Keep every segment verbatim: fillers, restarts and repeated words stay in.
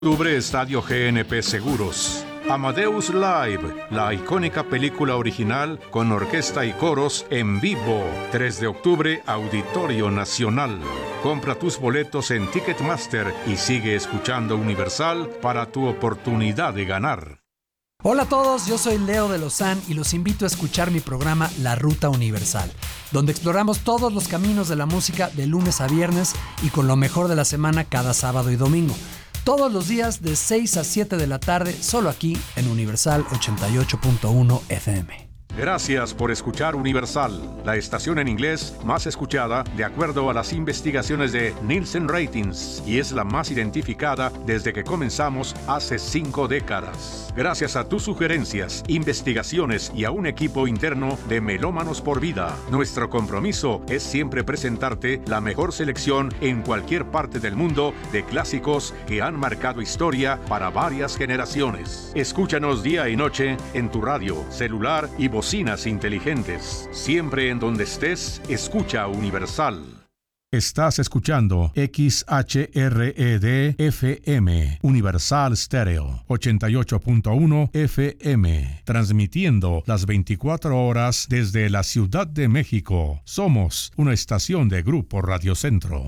Octubre, Estadio G N P Seguros. Amadeus Live, la icónica película original con orquesta y coros en vivo. tres de octubre, Auditorio Nacional. Compra tus boletos en Ticketmaster y sigue escuchando Universal para tu oportunidad de ganar. Hola a todos, yo soy Leo de Lozán y los invito a escuchar mi programa La Ruta Universal, donde exploramos todos los caminos de la música de lunes a viernes y con lo mejor de la semana cada sábado y domingo. Todos los días de seis a siete de la tarde, solo aquí en Universal ochenta y ocho punto uno F M. Gracias por escuchar Universal, la estación en inglés más escuchada de acuerdo a las investigaciones de Nielsen Ratings, y es la más identificada desde que comenzamos hace cinco décadas. Gracias a tus sugerencias, investigaciones y a un equipo interno de Melómanos por Vida, nuestro compromiso es siempre presentarte la mejor selección en cualquier parte del mundo de clásicos que han marcado historia para varias generaciones. Escúchanos día y noche en tu radio, celular y bocinas inteligentes. Siempre en donde estés, escucha Universal. Estás escuchando X H R E D F M, Universal Stereo, ochenta y ocho punto uno F M, transmitiendo las veinticuatro horas desde la Ciudad de México. Somos una estación de Grupo Radio Centro.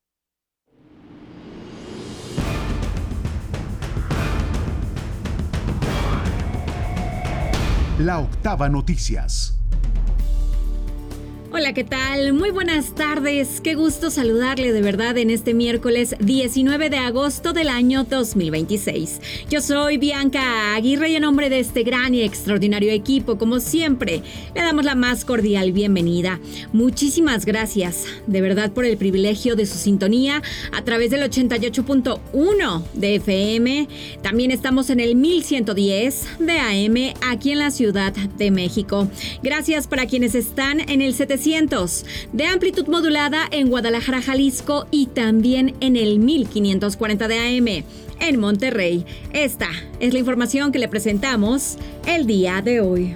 La Octava Noticias. Hola, ¿qué tal? Muy buenas tardes. Qué gusto saludarle de verdad en este miércoles diecinueve de agosto del año dos mil veintiséis. Yo soy Bianca Aguirre y en nombre de este gran y extraordinario equipo, como siempre, le damos la más cordial bienvenida. Muchísimas gracias, de verdad, por el privilegio de su sintonía a través del ochenta y ocho punto uno de F M. También estamos en el mil ciento diez de A M aquí en la Ciudad de México. Gracias para quienes están en el setecientos de amplitud modulada en Guadalajara, Jalisco, y también en el mil quinientos cuarenta de A M en Monterrey. Esta es la información que le presentamos el día de hoy.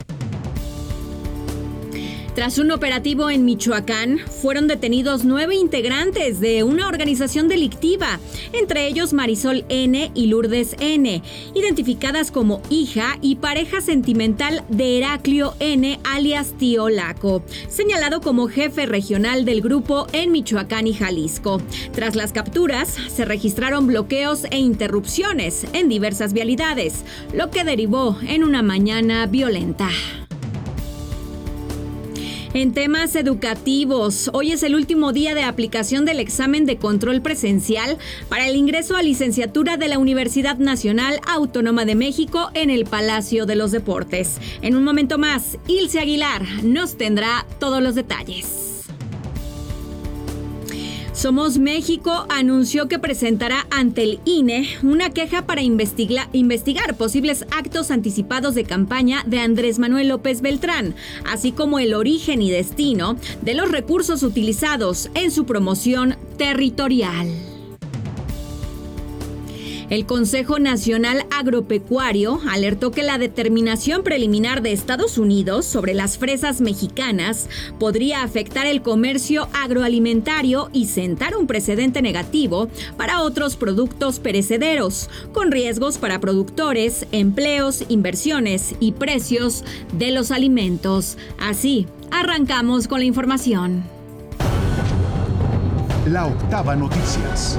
Tras un operativo en Michoacán, fueron detenidos nueve integrantes de una organización delictiva, entre ellos Marisol N. y Lourdes N., identificadas como hija y pareja sentimental de Heraclio N., alias Tío Laco, señalado como jefe regional del grupo en Michoacán y Jalisco. Tras las capturas, se registraron bloqueos e interrupciones en diversas vialidades, lo que derivó en una mañana violenta. En temas educativos, hoy es el último día de aplicación del examen de control presencial para el ingreso a licenciatura de la Universidad Nacional Autónoma de México en el Palacio de los Deportes. En un momento más, Ilse Aguilar nos tendrá todos los detalles. Somos México anunció que presentará ante el I N E una queja para investigar, investigar posibles actos anticipados de campaña de Andrés Manuel López Beltrán, así como el origen y destino de los recursos utilizados en su promoción territorial. El Consejo Nacional Agropecuario alertó que la determinación preliminar de Estados Unidos sobre las fresas mexicanas podría afectar el comercio agroalimentario y sentar un precedente negativo para otros productos perecederos, con riesgos para productores, empleos, inversiones y precios de los alimentos. Así, arrancamos con la información. La Octava Noticias.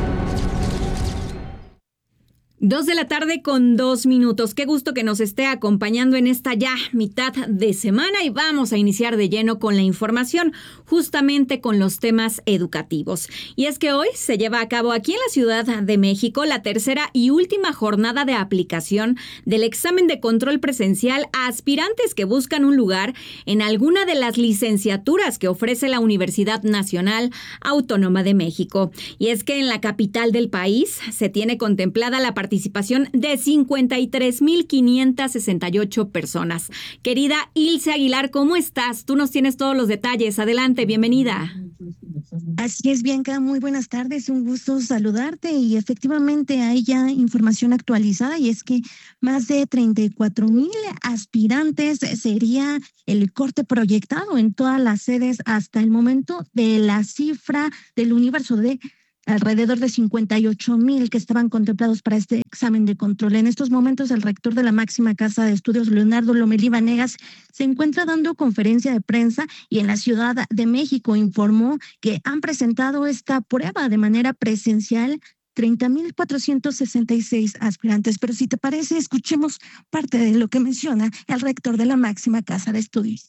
Dos de la tarde con dos minutos. Qué gusto que nos esté acompañando en esta ya mitad de semana y vamos a iniciar de lleno con la información, justamente con los temas educativos. Y es que hoy se lleva a cabo aquí en la Ciudad de México la tercera y última jornada de aplicación del examen de control presencial a aspirantes que buscan un lugar en alguna de las licenciaturas que ofrece la Universidad Nacional Autónoma de México. Y es que en la capital del país se tiene contemplada la participación participación de cincuenta y tres mil quinientas sesenta y ocho personas. Querida Ilse Aguilar, ¿cómo estás? Tú nos tienes todos los detalles. Adelante, bienvenida. Así es, Bianca, muy buenas tardes, un gusto saludarte y efectivamente hay ya información actualizada y es que más de treinta y cuatro mil aspirantes sería el corte proyectado en todas las sedes hasta el momento de la cifra del universo de alrededor de cincuenta y ocho mil que estaban contemplados para este examen de control. En estos momentos, el rector de la máxima casa de estudios, Leonardo Lomelí Vanegas, se encuentra dando conferencia de prensa y en la Ciudad de México informó que han presentado esta prueba de manera presencial treinta mil cuatrocientos sesenta y seis aspirantes. Pero si te parece, escuchemos parte de lo que menciona el rector de la máxima casa de estudios.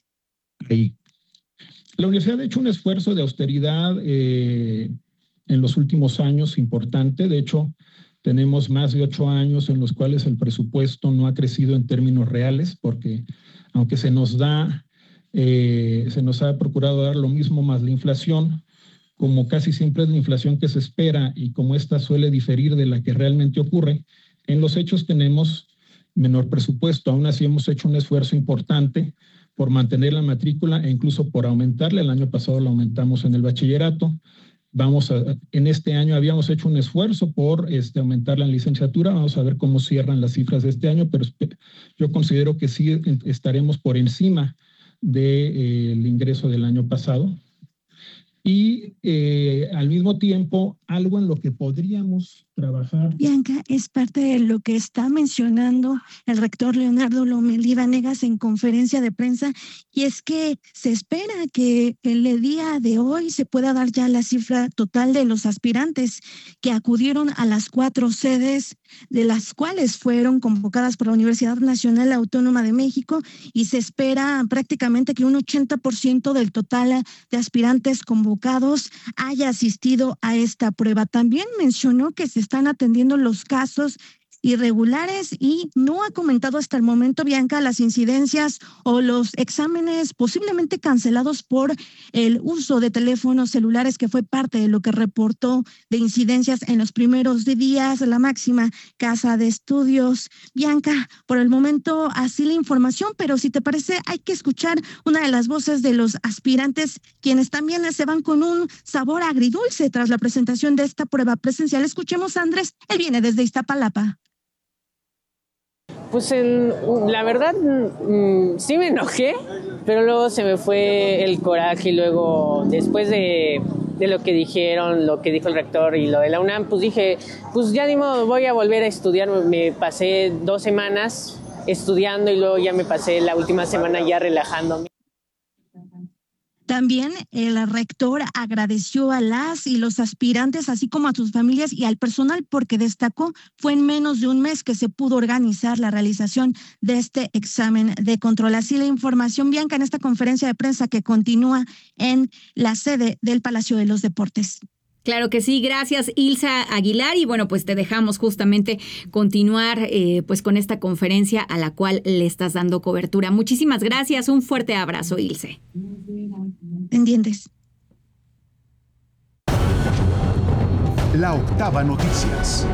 La universidad ha hecho un esfuerzo de austeridad eh, en los últimos años importante. De hecho, tenemos más de ocho años en los cuales el presupuesto no ha crecido en términos reales, porque aunque se nos da, eh, se nos ha procurado dar lo mismo más la inflación, como casi siempre es la inflación que se espera y como esta suele diferir de la que realmente ocurre, en los hechos tenemos menor presupuesto. Aún así hemos hecho un esfuerzo importante por mantener la matrícula e incluso por aumentarla. El año pasado la aumentamos en el bachillerato. Vamos a, en este año habíamos hecho un esfuerzo por este, aumentarla en licenciatura. Vamos a ver cómo cierran las cifras de este año, pero yo considero que sí estaremos por encima del de, eh, ingreso del año pasado. Y eh, al mismo tiempo, algo en lo que podríamos trabajar. Bianca, es parte de lo que está mencionando el rector Leonardo Lomelí Vanegas en conferencia de prensa, y es que se espera que el día de hoy se pueda dar ya la cifra total de los aspirantes que acudieron a las cuatro sedes, de las cuales fueron convocadas por la Universidad Nacional Autónoma de México, y se espera prácticamente que un ochenta por ciento del total de aspirantes convocados haya asistido a esta prueba. También mencionó que se están atendiendo los casos irregulares y no ha comentado hasta el momento, Bianca, las incidencias o los exámenes posiblemente cancelados por el uso de teléfonos celulares, que fue parte de lo que reportó de incidencias en los primeros días la máxima casa de estudios. Bianca, por el momento así la información, pero si te parece hay que escuchar una de las voces de los aspirantes, quienes también se van con un sabor agridulce tras la presentación de esta prueba presencial. Escuchemos a Andrés, él viene desde Iztapalapa. Pues en, la verdad mmm, sí me enojé, pero luego se me fue el coraje y luego después de, de lo que dijeron, lo que dijo el rector y lo de la UNAM, pues dije, pues ya ni modo, voy a volver a estudiar. Me pasé dos semanas estudiando y luego ya me pasé la última semana ya relajándome. También el rector agradeció a las y los aspirantes, así como a sus familias y al personal, porque destacó fue en menos de un mes que se pudo organizar la realización de este examen de control. Así la información, Bianca, en esta conferencia de prensa que continúa en la sede del Palacio de los Deportes. Claro que sí, gracias Ilsa Aguilar, y bueno, pues te dejamos justamente continuar eh, pues con esta conferencia a la cual le estás dando cobertura. Muchísimas gracias, un fuerte abrazo, Ilse. Pendientes. La Octava Noticias.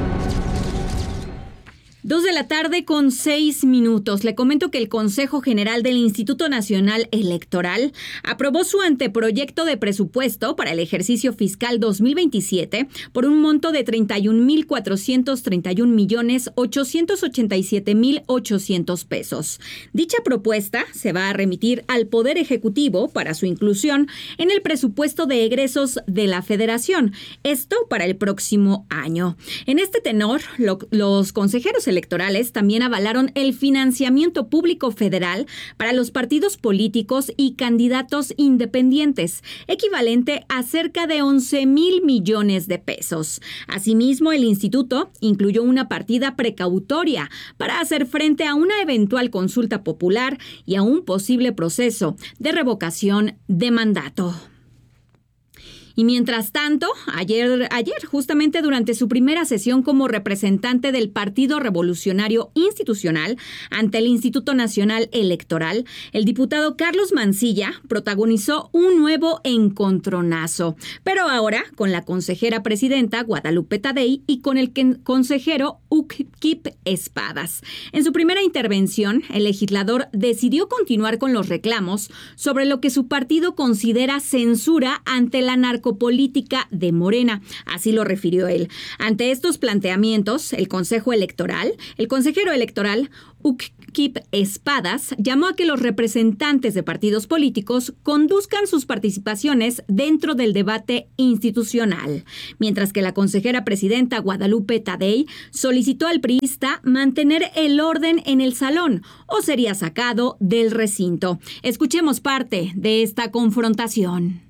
Dos de la tarde con seis minutos. Le comento que el Consejo General del Instituto Nacional Electoral aprobó su anteproyecto de presupuesto para el ejercicio fiscal dos mil veintisiete por un monto de treinta y un mil cuatrocientos treinta y un millones ochocientos ochenta y siete mil ochocientos pesos. Dicha propuesta se va a remitir al Poder Ejecutivo para su inclusión en el presupuesto de egresos de la Federación. Esto para el próximo año. En este tenor, lo, los consejeros electorales también avalaron el financiamiento público federal para los partidos políticos y candidatos independientes, equivalente a cerca de once mil millones de pesos. Asimismo, el instituto incluyó una partida precautoria para hacer frente a una eventual consulta popular y a un posible proceso de revocación de mandato. Y mientras tanto, ayer, ayer, justamente durante su primera sesión como representante del Partido Revolucionario Institucional ante el Instituto Nacional Electoral, el diputado Carlos Mancilla protagonizó un nuevo encontronazo, pero ahora con la consejera presidenta Guadalupe Tadei y con el consejero Ucquip Espadas. En su primera intervención, el legislador decidió continuar con los reclamos sobre lo que su partido considera censura ante la narcotráfico narcopolítica de Morena, así lo refirió él. Ante estos planteamientos, el Consejo Electoral, el consejero electoral Ukip Espadas llamó a que los representantes de partidos políticos conduzcan sus participaciones dentro del debate institucional, mientras que la consejera presidenta Guadalupe Tadei solicitó al priista mantener el orden en el salón o sería sacado del recinto. Escuchemos parte de esta confrontación.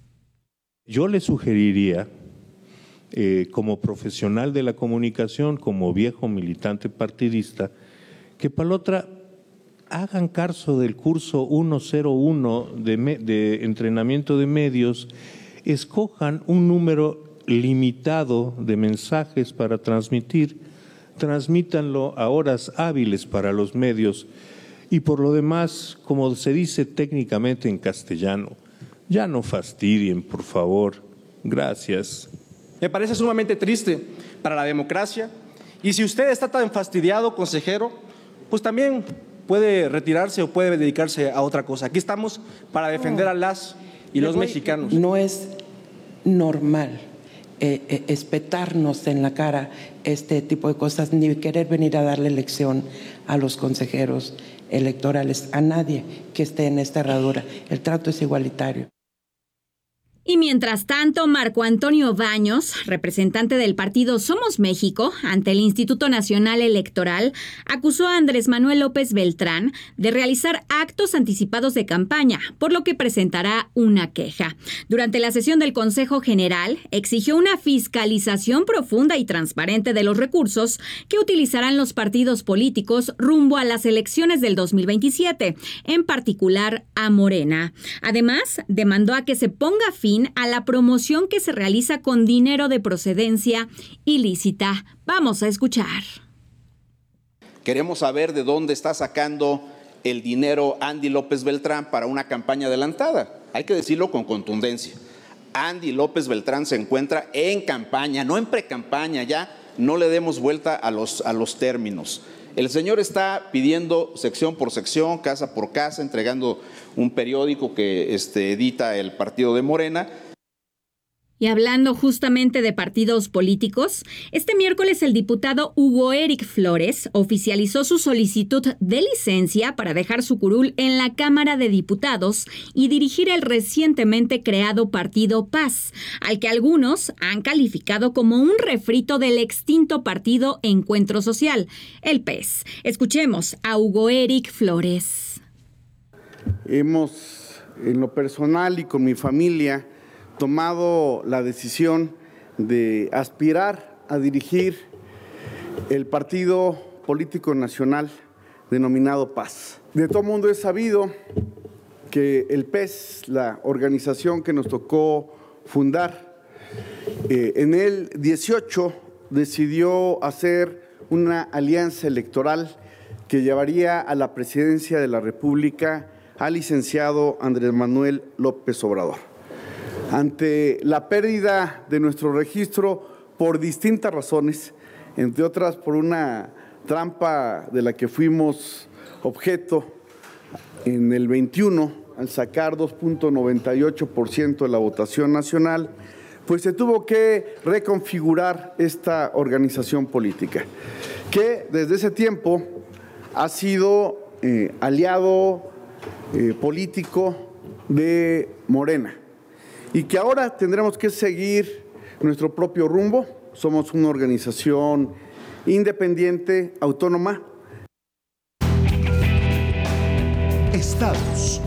Yo le sugeriría, eh, como profesional de la comunicación, como viejo militante partidista, que para la otra hagan caso del curso ciento uno de, me, de entrenamiento de medios, escojan un número limitado de mensajes para transmitir, transmítanlo a horas hábiles para los medios y por lo demás, como se dice técnicamente en castellano, ya no fastidien, por favor. Gracias. Me parece sumamente triste para la democracia y si usted está tan fastidiado, consejero, pues también puede retirarse o puede dedicarse a otra cosa. Aquí estamos para defender a las y los mexicanos. No es normal eh, eh, espetarnos en la cara este tipo de cosas, ni querer venir a darle lección a los consejeros electorales, a nadie que esté en esta herradura. El trato es igualitario. Y mientras tanto, Marco Antonio Baños, representante del partido Somos México, ante el Instituto Nacional Electoral, acusó a Andrés Manuel López Beltrán de realizar actos anticipados de campaña, por lo que presentará una queja. Durante la sesión del Consejo General, exigió una fiscalización profunda y transparente de los recursos que utilizarán los partidos políticos rumbo a las elecciones del dos mil veintisiete, en particular a Morena. Además, demandó a que se ponga fin a la promoción que se realiza con dinero de procedencia ilícita. Vamos a escuchar. Queremos saber de dónde está sacando el dinero Andy López Beltrán para una campaña adelantada. Hay que decirlo con contundencia. Andy López Beltrán se encuentra en campaña, no en precampaña, ya no le demos vuelta a los, a los términos. El señor está pidiendo sección por sección, casa por casa, entregando un periódico que este, edita el partido de Morena. Y hablando justamente de partidos políticos, este miércoles el diputado Hugo Eric Flores oficializó su solicitud de licencia para dejar su curul en la Cámara de Diputados y dirigir el recientemente creado partido Paz, al que algunos han calificado como un refrito del extinto partido Encuentro Social, el P E S. Escuchemos a Hugo Eric Flores. Hemos, en lo personal y con mi familia, tomado la decisión de aspirar a dirigir el partido político nacional denominado Paz. De todo mundo es sabido que el P E S, la organización que nos tocó fundar, eh, en el dieciocho decidió hacer una alianza electoral que llevaría a la presidencia de la República al licenciado Andrés Manuel López Obrador. Ante la pérdida de nuestro registro por distintas razones, entre otras por una trampa de la que fuimos objeto en el veintiuno, al sacar dos punto noventa y ocho por ciento de la votación nacional, pues se tuvo que reconfigurar esta organización política, que desde ese tiempo ha sido eh, aliado eh, político de Morena. Y que ahora tendremos que seguir nuestro propio rumbo. Somos una organización independiente, autónoma. Estados.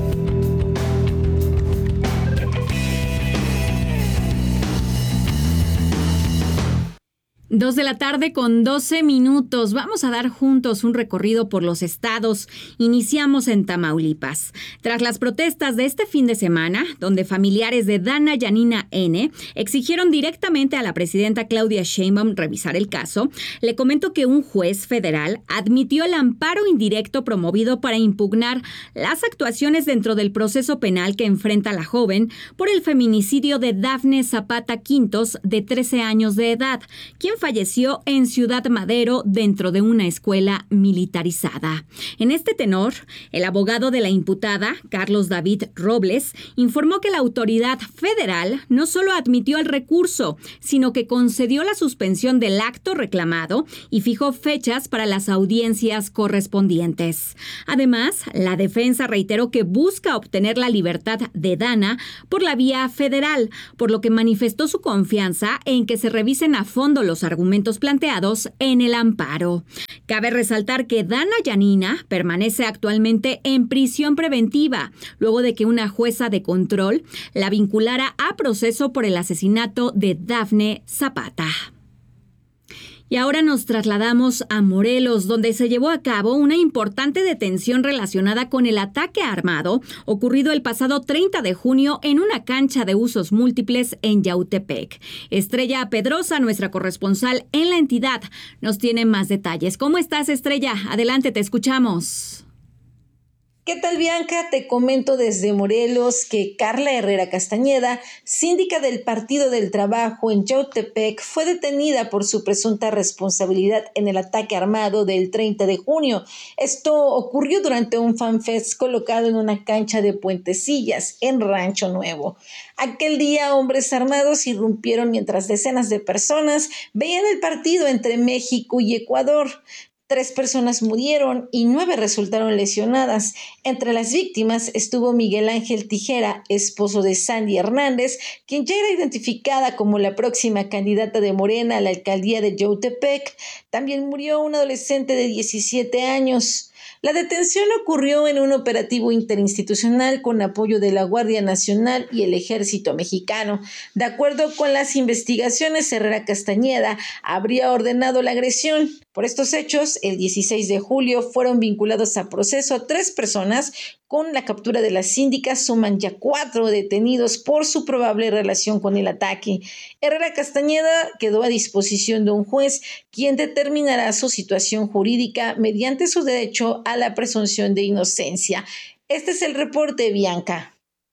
Dos de la tarde con doce minutos. Vamos a dar juntos un recorrido por los estados. Iniciamos en Tamaulipas. Tras las protestas de este fin de semana, donde familiares de Dana Yanina N. exigieron directamente a la presidenta Claudia Sheinbaum revisar el caso, le comento que un juez federal admitió el amparo indirecto promovido para impugnar las actuaciones dentro del proceso penal que enfrenta la joven por el feminicidio de Dafne Zapata Quintos, de trece años de edad, quien quien falleció en Ciudad Madero dentro de una escuela militarizada. En este tenor, el abogado de la imputada, Carlos David Robles, informó que la autoridad federal no solo admitió el recurso, sino que concedió la suspensión del acto reclamado y fijó fechas para las audiencias correspondientes. Además, la defensa reiteró que busca obtener la libertad de Dana por la vía federal, por lo que manifestó su confianza en que se revisen a fondo los argumentos planteados en el amparo. Cabe resaltar que Dana Yanina permanece actualmente en prisión preventiva, luego de que una jueza de control la vinculara a proceso por el asesinato de Dafne Zapata. Y ahora nos trasladamos a Morelos, donde se llevó a cabo una importante detención relacionada con el ataque armado ocurrido el pasado treinta de junio en una cancha de usos múltiples en Yautepec. Estrella Pedrosa, nuestra corresponsal en la entidad, nos tiene más detalles. ¿Cómo estás, Estrella? Adelante, te escuchamos. ¿Qué tal, Bianca? Te comento desde Morelos que Carla Herrera Castañeda, síndica del Partido del Trabajo en Yautepec, fue detenida por su presunta responsabilidad en el ataque armado del treinta de junio. Esto ocurrió durante un fanfest colocado en una cancha de Puentecillas, en Rancho Nuevo. Aquel día, hombres armados irrumpieron mientras decenas de personas veían el partido entre México y Ecuador. Tres personas murieron y nueve resultaron lesionadas. Entre las víctimas estuvo Miguel Ángel Tijera, esposo de Sandy Hernández, quien ya era identificada como la próxima candidata de Morena a la alcaldía de Yautepec. También murió un adolescente de diecisiete años. La detención ocurrió en un operativo interinstitucional con apoyo de la Guardia Nacional y el Ejército Mexicano. De acuerdo con las investigaciones, Herrera Castañeda habría ordenado la agresión. Por estos hechos, el dieciséis de julio fueron vinculados a proceso a tres personas. Con la captura de las síndicas suman ya cuatro detenidos por su probable relación con el ataque. Herrera Castañeda quedó a disposición de un juez, quien determinará su situación jurídica mediante su derecho a la presunción de inocencia. Este es el reporte, Bianca.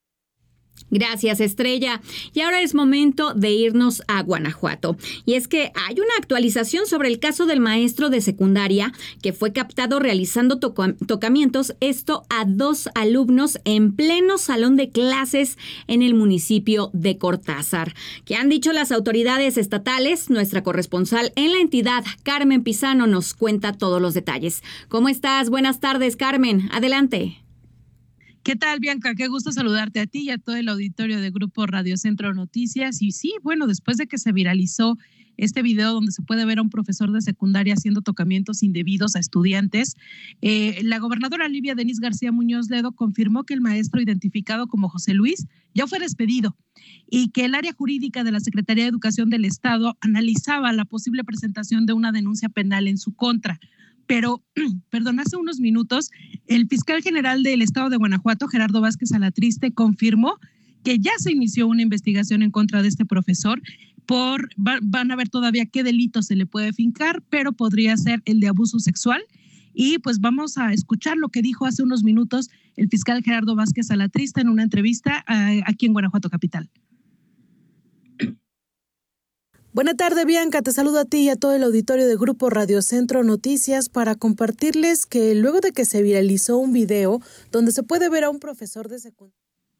Gracias, Estrella. Y ahora es momento de irnos a Guanajuato. Y es que hay una actualización sobre el caso del maestro de secundaria que fue captado realizando toca- tocamientos, esto a dos alumnos en pleno salón de clases en el municipio de Cortázar. ¿Qué han dicho las autoridades estatales? Nuestra corresponsal en la entidad, Carmen Pizano, nos cuenta todos los detalles. ¿Cómo estás? Buenas tardes, Carmen. Adelante. ¿Qué tal, Bianca? Qué gusto saludarte a ti y a todo el auditorio de Grupo Radio Centro Noticias. Y sí, bueno, después de que se viralizó este video donde se puede ver a un profesor de secundaria haciendo tocamientos indebidos a estudiantes, eh, la gobernadora Livia Denise García Muñoz Ledo confirmó que el maestro identificado como José Luis ya fue despedido y que el área jurídica de la Secretaría de Educación del Estado analizaba la posible presentación de una denuncia penal en su contra. Pero, perdón, hace unos minutos, el fiscal general del estado de Guanajuato, Gerardo Vázquez Alatriste, confirmó que ya se inició una investigación en contra de este profesor. Por, va, van a ver todavía qué delito se le puede fincar, pero podría ser el de abuso sexual. Y pues vamos a escuchar lo que dijo hace unos minutos el fiscal Gerardo Vázquez Alatriste en una entrevista uh, aquí en Guanajuato Capital. Buenas tardes, Bianca. Te saludo a ti y a todo el auditorio de Grupo Radio Centro Noticias para compartirles que luego de que se viralizó un video donde se puede ver a un profesor de secundaria.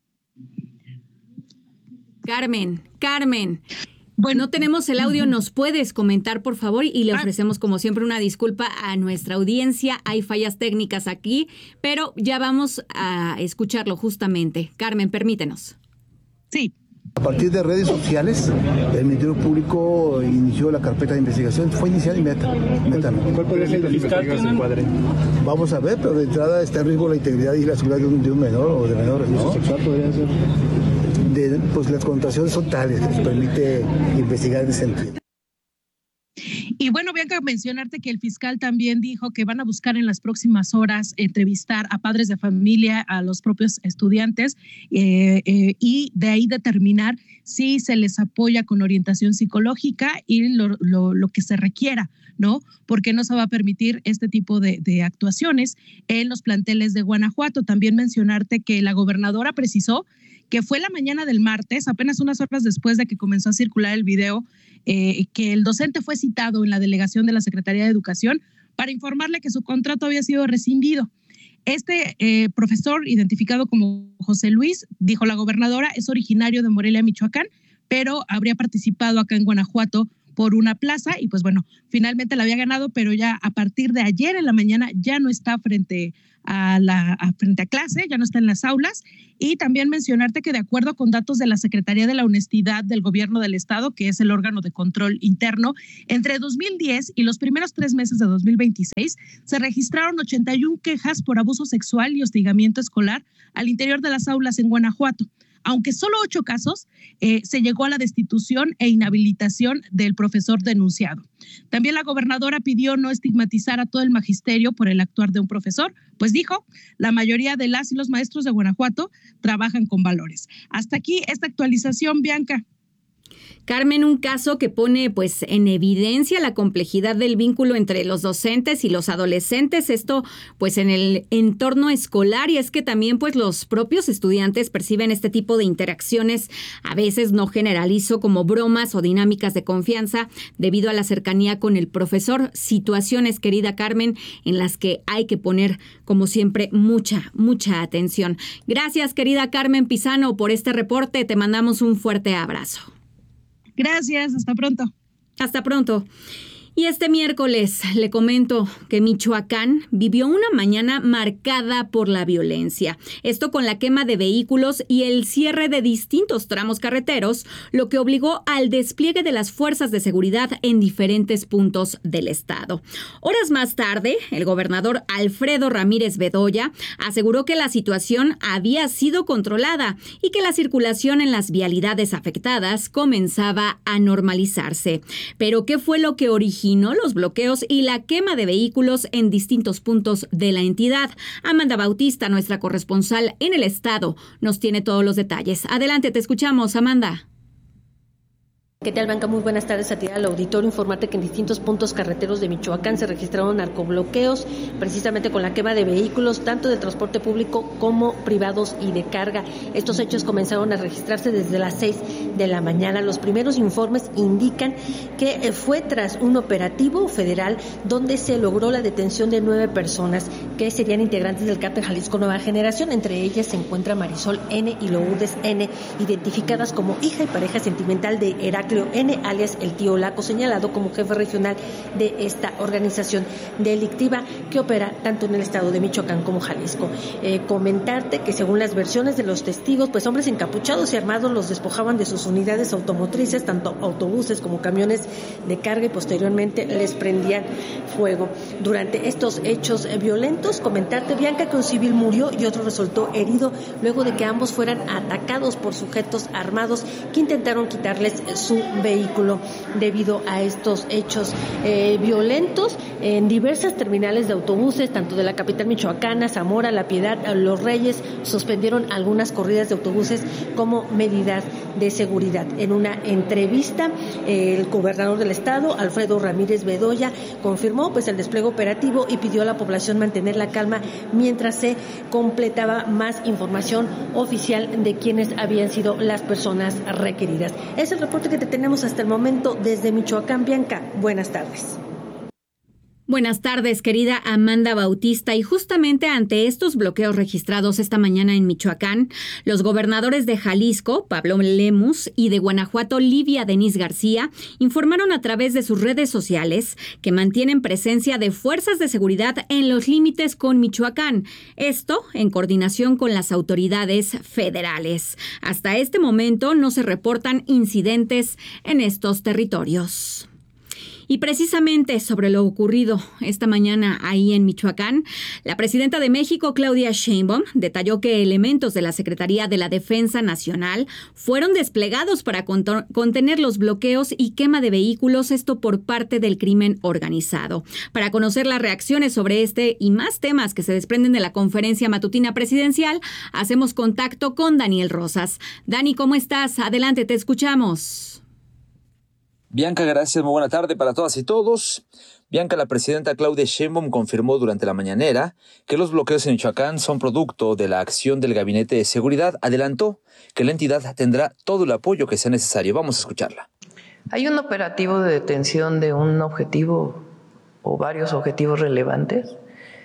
Carmen, Carmen. Bueno, no tenemos el audio, ¿nos puedes comentar, por favor? Y le ofrecemos, como siempre, una disculpa a nuestra audiencia. Hay fallas técnicas aquí, pero ya vamos a escucharlo justamente. Carmen, permítenos. Sí. A partir de redes sociales, el Ministerio Público inició la carpeta de investigación. Fue iniciada inmediatamente. ¿Cuál podría ser el fiscal que se encuadre? Vamos a ver, pero de entrada está en riesgo la integridad y la seguridad de un, de un menor o de menores, ¿no? ¿Abuso sexual podría ser? De, pues las connotaciones son tales que se permite investigar en ese sentido. Y bueno, Bianca, mencionarte que el fiscal también dijo que van a buscar en las próximas horas entrevistar a padres de familia, a los propios estudiantes eh, eh, y de ahí determinar si se les apoya con orientación psicológica y lo, lo, lo que se requiera, ¿no? Porque no se va a permitir este tipo de, de actuaciones en los planteles de Guanajuato. También mencionarte que la gobernadora precisó que fue la mañana del martes, apenas unas horas después de que comenzó a circular el video, eh, que el docente fue citado en la delegación de la Secretaría de Educación para informarle que su contrato había sido rescindido. Este eh, profesor, identificado como José Luis, dijo la gobernadora, es originario de Morelia, Michoacán, pero habría participado acá en Guanajuato por una plaza y pues bueno, finalmente la había ganado, pero ya a partir de ayer en la mañana ya no está frente a la a, frente a clase, ya no está en las aulas. Y también mencionarte que de acuerdo con datos de la Secretaría de la Honestidad del Gobierno del Estado, que es el órgano de control interno, entre dos mil diez y los primeros tres meses de dos mil veintiséis se registraron ochenta y una quejas por abuso sexual y hostigamiento escolar al interior de las aulas en Guanajuato. Aunque solo ocho casos, eh, se llegó a la destitución e inhabilitación del profesor denunciado. También la gobernadora pidió no estigmatizar a todo el magisterio por el actuar de un profesor, pues dijo, la mayoría de las y los maestros de Guanajuato trabajan con valores. Hasta aquí esta actualización, Bianca. Carmen, un caso que pone pues en evidencia la complejidad del vínculo entre los docentes y los adolescentes, esto pues en el entorno escolar, y es que también pues los propios estudiantes perciben este tipo de interacciones, a veces no generalizo, como bromas o dinámicas de confianza debido a la cercanía con el profesor, situaciones, querida Carmen, en las que hay que poner como siempre mucha, mucha atención. Gracias, querida Carmen Pizano, por este reporte, te mandamos un fuerte abrazo. Gracias, hasta pronto. Hasta pronto. Y este miércoles le comento que Michoacán vivió una mañana marcada por la violencia. Esto con la quema de vehículos y el cierre de distintos tramos carreteros, lo que obligó al despliegue de las fuerzas de seguridad en diferentes puntos del estado. Horas más tarde, el gobernador Alfredo Ramírez Bedoya aseguró que la situación había sido controlada y que la circulación en las vialidades afectadas comenzaba a normalizarse. Pero ¿qué fue lo que originó los bloqueos y la quema de vehículos en distintos puntos de la entidad? Amanda Bautista, nuestra corresponsal en el estado, nos tiene todos los detalles. Adelante, te escuchamos, Amanda. ¿Qué tal, Banca? Muy buenas tardes a ti al auditorio. Informarte que en distintos puntos carreteros de Michoacán se registraron narcobloqueos, precisamente con la quema de vehículos, tanto de transporte público como privados y de carga. Estos hechos comenzaron a registrarse desde las seis de la mañana. Los primeros informes indican que fue tras un operativo federal donde se logró la detención de nueve personas que serían integrantes del cártel Jalisco Nueva Generación. Entre ellas se encuentra Marisol N. y Lourdes N., identificadas como hija y pareja sentimental de Heraclio N., alias el tío Laco, señalado como jefe regional de esta organización delictiva que opera tanto en el estado de Michoacán como Jalisco. Eh, comentarte que según las versiones de los testigos, pues hombres encapuchados y armados los despojaban de sus unidades automotrices, tanto autobuses como camiones de carga, y posteriormente les prendían fuego. Durante estos hechos violentos, comentarte, Bianca, que un civil murió y otro resultó herido luego de que ambos fueran atacados por sujetos armados que intentaron quitarles su vehículo. Debido a estos hechos eh, violentos, en diversas terminales de autobuses, tanto de la capital michoacana, Zamora, La Piedad, Los Reyes, suspendieron algunas corridas de autobuses como medida de seguridad. En una entrevista, eh, el gobernador del estado, Alfredo Ramírez Bedoya, confirmó pues el despliegue operativo y pidió a la población mantener la calma mientras se completaba más información oficial de quiénes habían sido las personas requeridas. Es el reporte que te tenemos hasta el momento desde Michoacán. Bianca, buenas tardes. Buenas tardes, querida Amanda Bautista. Y justamente ante estos bloqueos registrados esta mañana en Michoacán, los gobernadores de Jalisco, Pablo Lemus, y de Guanajuato, Livia Denise García, informaron a través de sus redes sociales que mantienen presencia de fuerzas de seguridad en los límites con Michoacán. Esto en coordinación con las autoridades federales. Hasta este momento no se reportan incidentes en estos territorios. Y precisamente sobre lo ocurrido esta mañana ahí en Michoacán, la presidenta de México, Claudia Sheinbaum, detalló que elementos de la Secretaría de la Defensa Nacional fueron desplegados para contener los bloqueos y quema de vehículos, esto por parte del crimen organizado. Para conocer las reacciones sobre este y más temas que se desprenden de la conferencia matutina presidencial, hacemos contacto con Daniel Rosas. Dani, ¿cómo estás? Adelante, te escuchamos. Bianca, gracias. Muy buena tarde para todas y todos. Bianca, la presidenta Claudia Sheinbaum confirmó durante la mañanera que los bloqueos en Michoacán son producto de la acción del Gabinete de Seguridad. Adelantó que la entidad tendrá todo el apoyo que sea necesario. Vamos a escucharla. Hay un operativo de detención de un objetivo o varios objetivos relevantes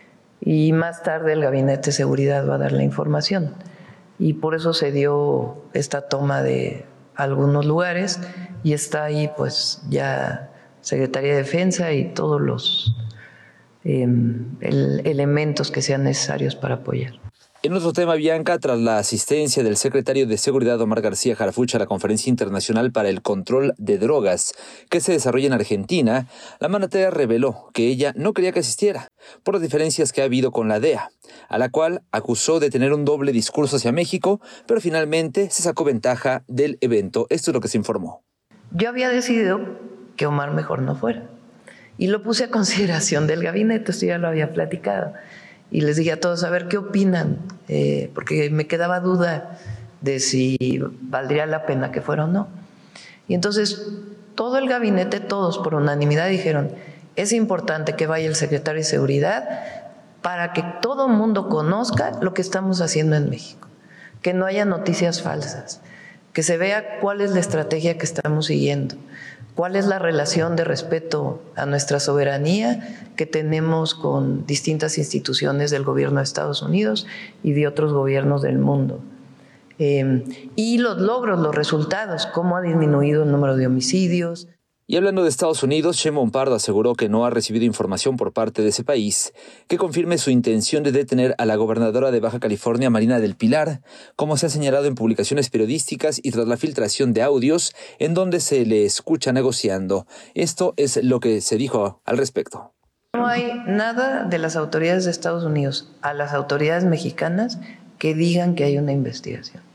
y más tarde el Gabinete de Seguridad va a dar la información. Y por eso se dio esta toma de algunos lugares y está ahí pues ya Secretaría de Defensa y todos los eh, el, elementos que sean necesarios para apoyar. En otro tema, Bianca, tras la asistencia del secretario de Seguridad Omar García Harfuch a la Conferencia Internacional para el Control de Drogas que se desarrolla en Argentina, la mandataria reveló que ella no quería que asistiera por las diferencias que ha habido con la D E A, a la cual acusó de tener un doble discurso hacia México, pero finalmente se sacó ventaja del evento. Esto es lo que se informó. Yo había decidido que Omar mejor no fuera y lo puse a consideración del gabinete, esto ya lo había platicado. Y les dije a todos, a ver, ¿qué opinan? Eh, porque me quedaba duda de si valdría la pena que fuera o no. Y entonces todo el gabinete, todos por unanimidad dijeron, es importante que vaya el secretario de Seguridad para que todo el mundo conozca lo que estamos haciendo en México, que no haya noticias falsas, que se vea cuál es la estrategia que estamos siguiendo, cuál es la relación de respeto a nuestra soberanía que tenemos con distintas instituciones del gobierno de Estados Unidos y de otros gobiernos del mundo. Eh, y los logros, los resultados, cómo ha disminuido el número de homicidios. Y hablando de Estados Unidos, Sheinbaum Pardo aseguró que no ha recibido información por parte de ese país que confirme su intención de detener a la gobernadora de Baja California, Marina del Pilar, como se ha señalado en publicaciones periodísticas y tras la filtración de audios en donde se le escucha negociando. Esto es lo que se dijo al respecto. No hay nada de las autoridades de Estados Unidos a las autoridades mexicanas que digan que hay una investigación.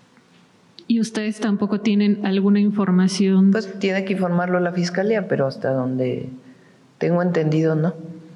¿Y ustedes tampoco tienen alguna información? Pues tiene que informarlo la Fiscalía, pero hasta donde tengo entendido, no.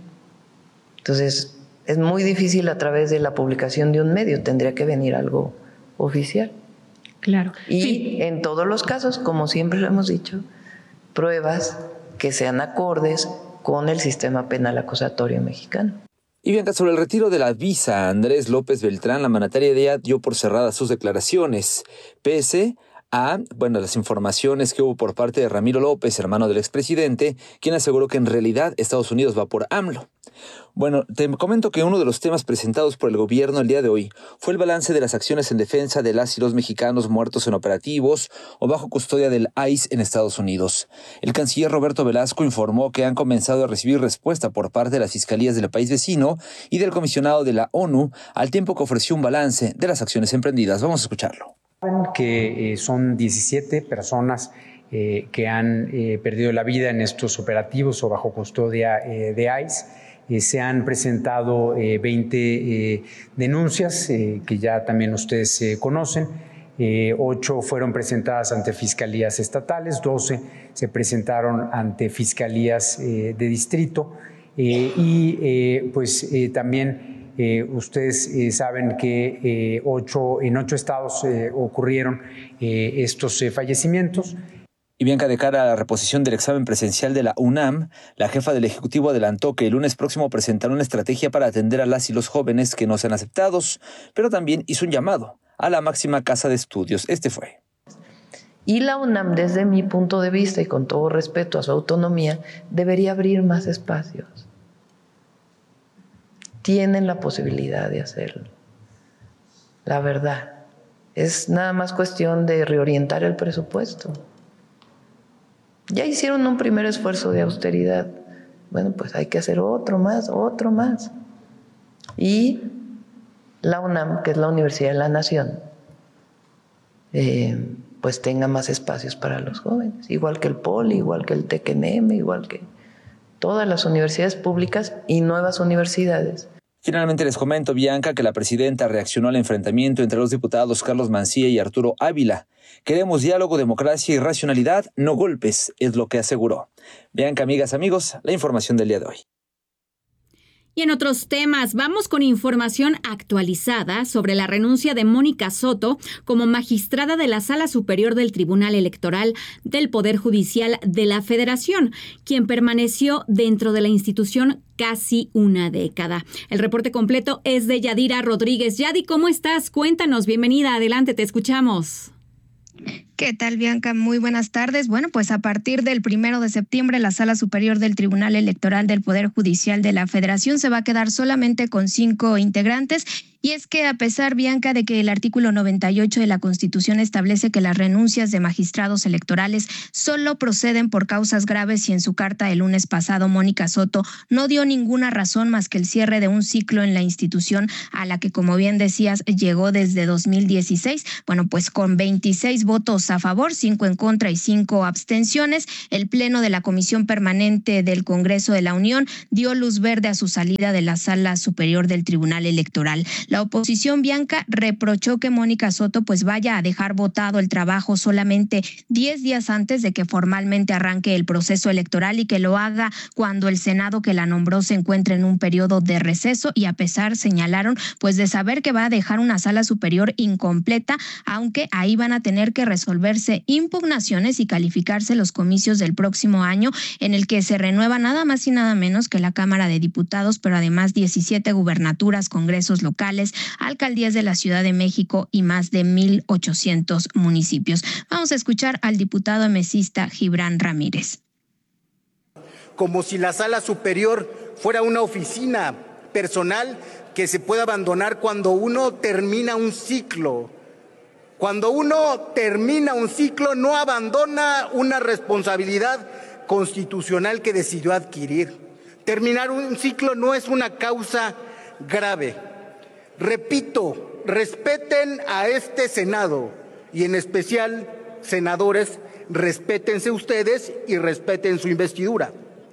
Entonces, es muy difícil a través de la publicación de un medio, tendría que venir algo oficial. Claro. Y sí. En todos los casos, como siempre lo hemos dicho, pruebas que sean acordes con el sistema penal acusatorio mexicano. Y Bianca, sobre el retiro de la visa a Andrés López Beltrán, la mandataria de ella dio por cerradas sus declaraciones, pese a, bueno, las informaciones que hubo por parte de Ramiro López, hermano del expresidente, quien aseguró que en realidad Estados Unidos va por AMLO. Bueno, te comento que uno de los temas presentados por el gobierno el día de hoy fue el balance de las acciones en defensa de las y los mexicanos muertos en operativos o bajo custodia del I C E en Estados Unidos. El canciller Roberto Velasco informó que han comenzado a recibir respuesta por parte de las fiscalías del país vecino y del comisionado de la ONU, al tiempo que ofreció un balance de las acciones emprendidas. Vamos a escucharlo. Que eh, son diecisiete personas eh, que han eh, perdido la vida en estos operativos o bajo custodia eh, de I C E. Eh, se han presentado eh, veinte eh, denuncias eh, que ya también ustedes eh, conocen. Eh, ocho fueron presentadas ante fiscalías estatales, doce se presentaron ante fiscalías eh, de distrito eh, y eh, pues eh, también eh, ustedes eh, saben que eh, ocho, en ocho estados eh, ocurrieron eh, estos eh, fallecimientos. Y Bianca, de cara a la reposición del examen presencial de la UNAM, la jefa del Ejecutivo adelantó que el lunes próximo presentará una estrategia para atender a las y los jóvenes que no sean aceptados, pero también hizo un llamado a la máxima casa de estudios. Este fue. Y la UNAM, desde mi punto de vista y con todo respeto a su autonomía, debería abrir más espacios. Tienen la posibilidad de hacerlo. La verdad. Es nada más cuestión de reorientar el presupuesto. Ya hicieron un primer esfuerzo de austeridad. Bueno, pues hay que hacer otro más, otro más. Y la UNAM, que es la Universidad de la Nación, eh, pues tenga más espacios para los jóvenes, igual que el Poli, igual que el T C N M, igual que todas las universidades públicas y nuevas universidades. Finalmente les comento, Bianca, que la presidenta reaccionó al enfrentamiento entre los diputados Carlos Mancilla y Arturo Ávila. Queremos diálogo, democracia y racionalidad, no golpes, es lo que aseguró. Bianca, amigas, amigos, la información del día de hoy. Y en otros temas, vamos con información actualizada sobre la renuncia de Mónica Soto como magistrada de la Sala Superior del Tribunal Electoral del Poder Judicial de la Federación, quien permaneció dentro de la institución casi una década. El reporte completo es de Yadira Rodríguez. Yadi, ¿cómo estás? Cuéntanos, bienvenida, adelante, te escuchamos. ¿Qué tal, Bianca? Muy buenas tardes. Bueno, pues a partir del primero de septiembre, la Sala Superior del Tribunal Electoral del Poder Judicial de la Federación se va a quedar solamente con cinco integrantes. Y es que a pesar, Bianca, de que el artículo noventa y ocho de la Constitución establece que las renuncias de magistrados electorales solo proceden por causas graves y en su carta el lunes pasado Mónica Soto no dio ninguna razón más que el cierre de un ciclo en la institución a la que, como bien decías, llegó desde dos mil dieciséis. Bueno, pues con veintiséis votos a favor, cinco en contra y cinco abstenciones, el Pleno de la Comisión Permanente del Congreso de la Unión dio luz verde a su salida de la Sala Superior del Tribunal Electoral. La oposición, Bianca, reprochó que Mónica Soto pues vaya a dejar votado el trabajo solamente diez días antes de que formalmente arranque el proceso electoral y que lo haga cuando el Senado que la nombró se encuentre en un periodo de receso, y a pesar, señalaron, pues de saber que va a dejar una Sala Superior incompleta, aunque ahí van a tener que resolverse impugnaciones y calificarse los comicios del próximo año, en el que se renueva nada más y nada menos que la Cámara de Diputados, pero además diecisiete gubernaturas, congresos locales, alcaldías de la Ciudad de México y más de mil ochocientos municipios. Vamos a escuchar al diputado emesista Gibran Ramírez. Como si la Sala Superior fuera una oficina personal que se puede abandonar cuando uno termina un ciclo. Cuando uno termina un ciclo, no abandona una responsabilidad constitucional que decidió adquirir. Terminar un ciclo no es una causa grave. Repito, respeten a este Senado y en especial, senadores, respétense ustedes y respeten su investidura.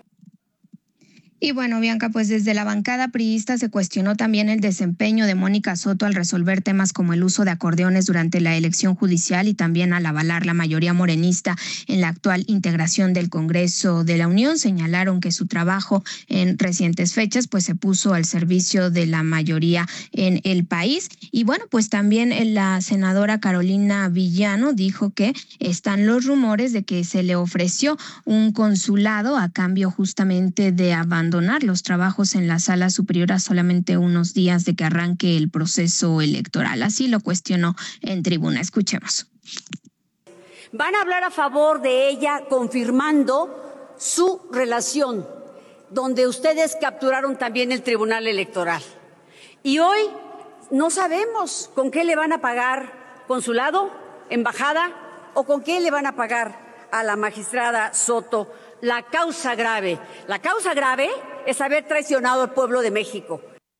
Y bueno, Bianca, pues desde la bancada priista se cuestionó también el desempeño de Mónica Soto al resolver temas como el uso de acordeones durante la elección judicial y también al avalar la mayoría morenista en la actual integración del Congreso de la Unión. Señalaron que su trabajo en recientes fechas pues se puso al servicio de la mayoría en el país. Y bueno, pues también la senadora Carolina Villano dijo que están los rumores de que se le ofreció un consulado a cambio justamente de abandonar los trabajos en la Sala Superior a solamente unos días de que arranque el proceso electoral. Así lo cuestionó en tribuna. Escuchemos. Van a hablar a favor de ella confirmando su relación, donde ustedes capturaron también el Tribunal Electoral. Y hoy no sabemos con qué le van a pagar consulado, embajada, o con qué le van a pagar a la magistrada Soto la causa grave. La causa grave es haber traicionado al pueblo de México.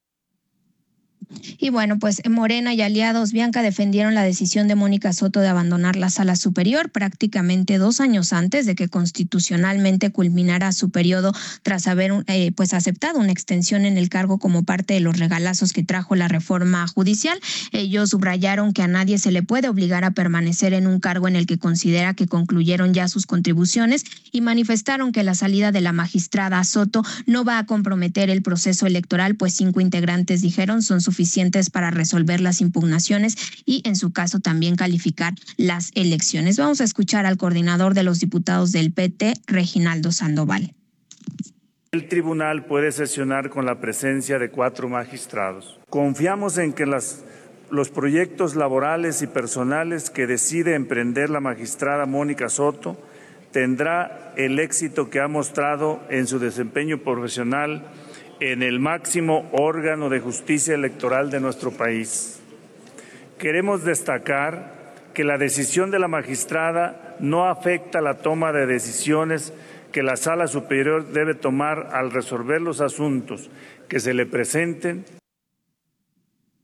Y bueno, pues Morena y aliados, Bianca, defendieron la decisión de Mónica Soto de abandonar la Sala Superior prácticamente dos años antes de que constitucionalmente culminara su periodo tras haber eh, pues aceptado una extensión en el cargo como parte de los regalazos que trajo la reforma judicial. Ellos subrayaron que a nadie se le puede obligar a permanecer en un cargo en el que considera que concluyeron ya sus contribuciones y manifestaron que la salida de la magistrada Soto no va a comprometer el proceso electoral, pues cinco integrantes, dijeron, son suficientes para resolver las impugnaciones y en su caso también calificar las elecciones. Vamos a escuchar al coordinador de los diputados del P T, Reginaldo Sandoval. El tribunal puede sesionar con la presencia de cuatro magistrados. Confiamos en que las, los proyectos laborales y personales que decide emprender la magistrada Mónica Soto tendrá el éxito que ha mostrado en su desempeño profesional en el máximo órgano de justicia electoral de nuestro país. Queremos destacar que la decisión de la magistrada no afecta la toma de decisiones que la Sala Superior debe tomar al resolver los asuntos que se le presenten.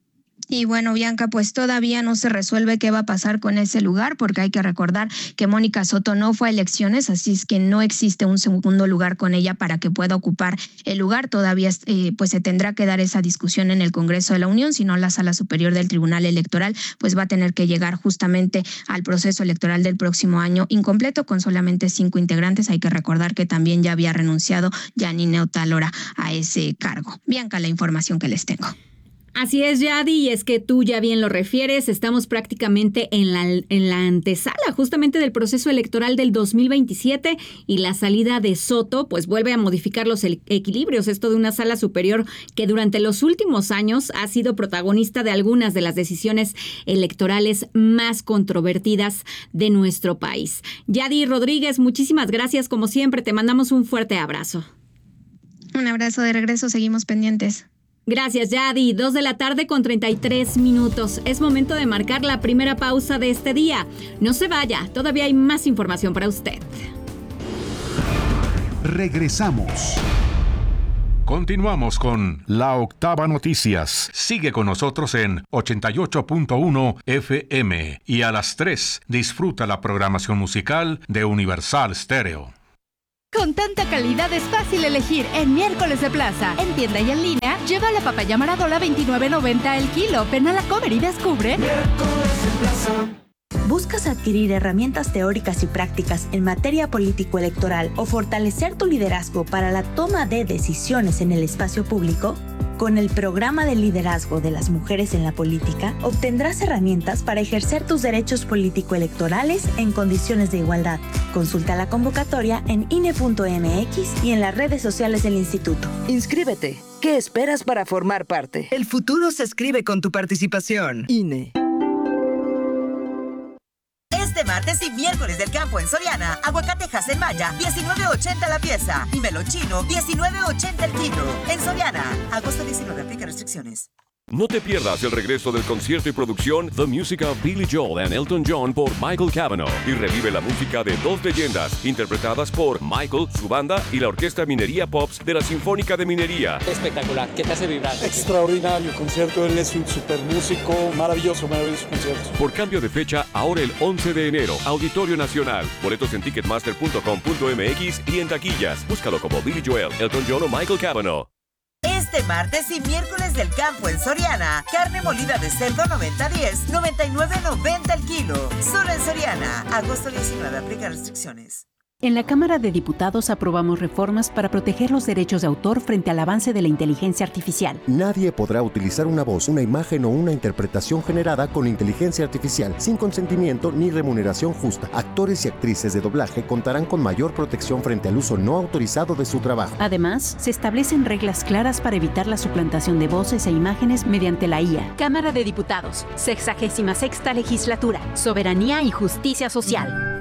Y bueno, Bianca, pues todavía no se resuelve qué va a pasar con ese lugar, porque hay que recordar que Mónica Soto no fue a elecciones, así es que no existe un segundo lugar con ella para que pueda ocupar el lugar. Todavía eh, pues se tendrá que dar esa discusión en el Congreso de la Unión, si no la Sala Superior del Tribunal Electoral pues va a tener que llegar justamente al proceso electoral del próximo año incompleto con solamente cinco integrantes. Hay que recordar que también ya había renunciado Yanine Otalora a ese cargo. Bianca, la información que les tengo. Así es, Yadi, y es que tú ya bien lo refieres, estamos prácticamente en la, en la antesala justamente del proceso electoral del dos mil veintisiete y la salida de Soto pues vuelve a modificar los equilibrios, esto de una sala superior que durante los últimos años ha sido protagonista de algunas de las decisiones electorales más controvertidas de nuestro país. Yadi Rodríguez, muchísimas gracias, como siempre, te mandamos un fuerte abrazo. Un abrazo de regreso, seguimos pendientes. Gracias, Yadi. Dos de la tarde con treinta y tres minutos. Es momento de marcar la primera pausa de este día. No se vaya, todavía hay más información para usted. Regresamos. Continuamos con La Octava Noticias. Sigue con nosotros en ochenta y ocho punto uno F M y a las tres disfruta la programación musical de Universal Stereo. Con tanta calidad es fácil elegir en Miércoles de Plaza. En tienda y en línea, lleva la papaya Maradola veintinueve noventa el kilo. Ven a la Comer y descubre Miércoles de Plaza. ¿Buscas adquirir herramientas teóricas y prácticas en materia político-electoral o fortalecer tu liderazgo para la toma de decisiones en el espacio público? Con el programa de liderazgo de las mujeres en la política, obtendrás herramientas para ejercer tus derechos político-electorales en condiciones de igualdad. Consulta la convocatoria en I N E punto M X y en las redes sociales del instituto. Inscríbete. ¿Qué esperas para formar parte? El futuro se escribe con tu participación. I N E. Este martes y miércoles del campo en Soriana, aguacate en Maya, diecinueve ochenta la pieza y melón chino, diecinueve ochenta el kilo. En Soriana, agosto diecinueve, aplica restricciones. No te pierdas el regreso del concierto y producción The Music of Billy Joel and Elton John por Michael Cavanaugh y revive la música de dos leyendas interpretadas por Michael, su banda y la Orquesta Minería Pops de la Sinfónica de Minería. Espectacular, ¿qué te hace vibrar? Extraordinario concierto, él es un super músico, maravilloso, maravilloso concierto. Por cambio de fecha, ahora el once de enero, Auditorio Nacional. Boletos en ticketmaster punto com punto m x y en taquillas. Búscalo como Billy Joel, Elton John o Michael Cavanaugh. Este martes y miércoles del campo en Soriana, carne molida de cerdo noventa diez, noventa y nueve noventa el kilo. Solo en Soriana, agosto diecinueve, aplica restricciones. En la Cámara de Diputados aprobamos reformas para proteger los derechos de autor frente al avance de la inteligencia artificial. Nadie podrá utilizar una voz, una imagen o una interpretación generada con inteligencia artificial sin consentimiento ni remuneración justa. Actores y actrices de doblaje contarán con mayor protección frente al uso no autorizado de su trabajo. Además, se establecen reglas claras para evitar la suplantación de voces e imágenes mediante la I A. Cámara de Diputados, sexagésima sexta legislatura, soberanía y justicia social.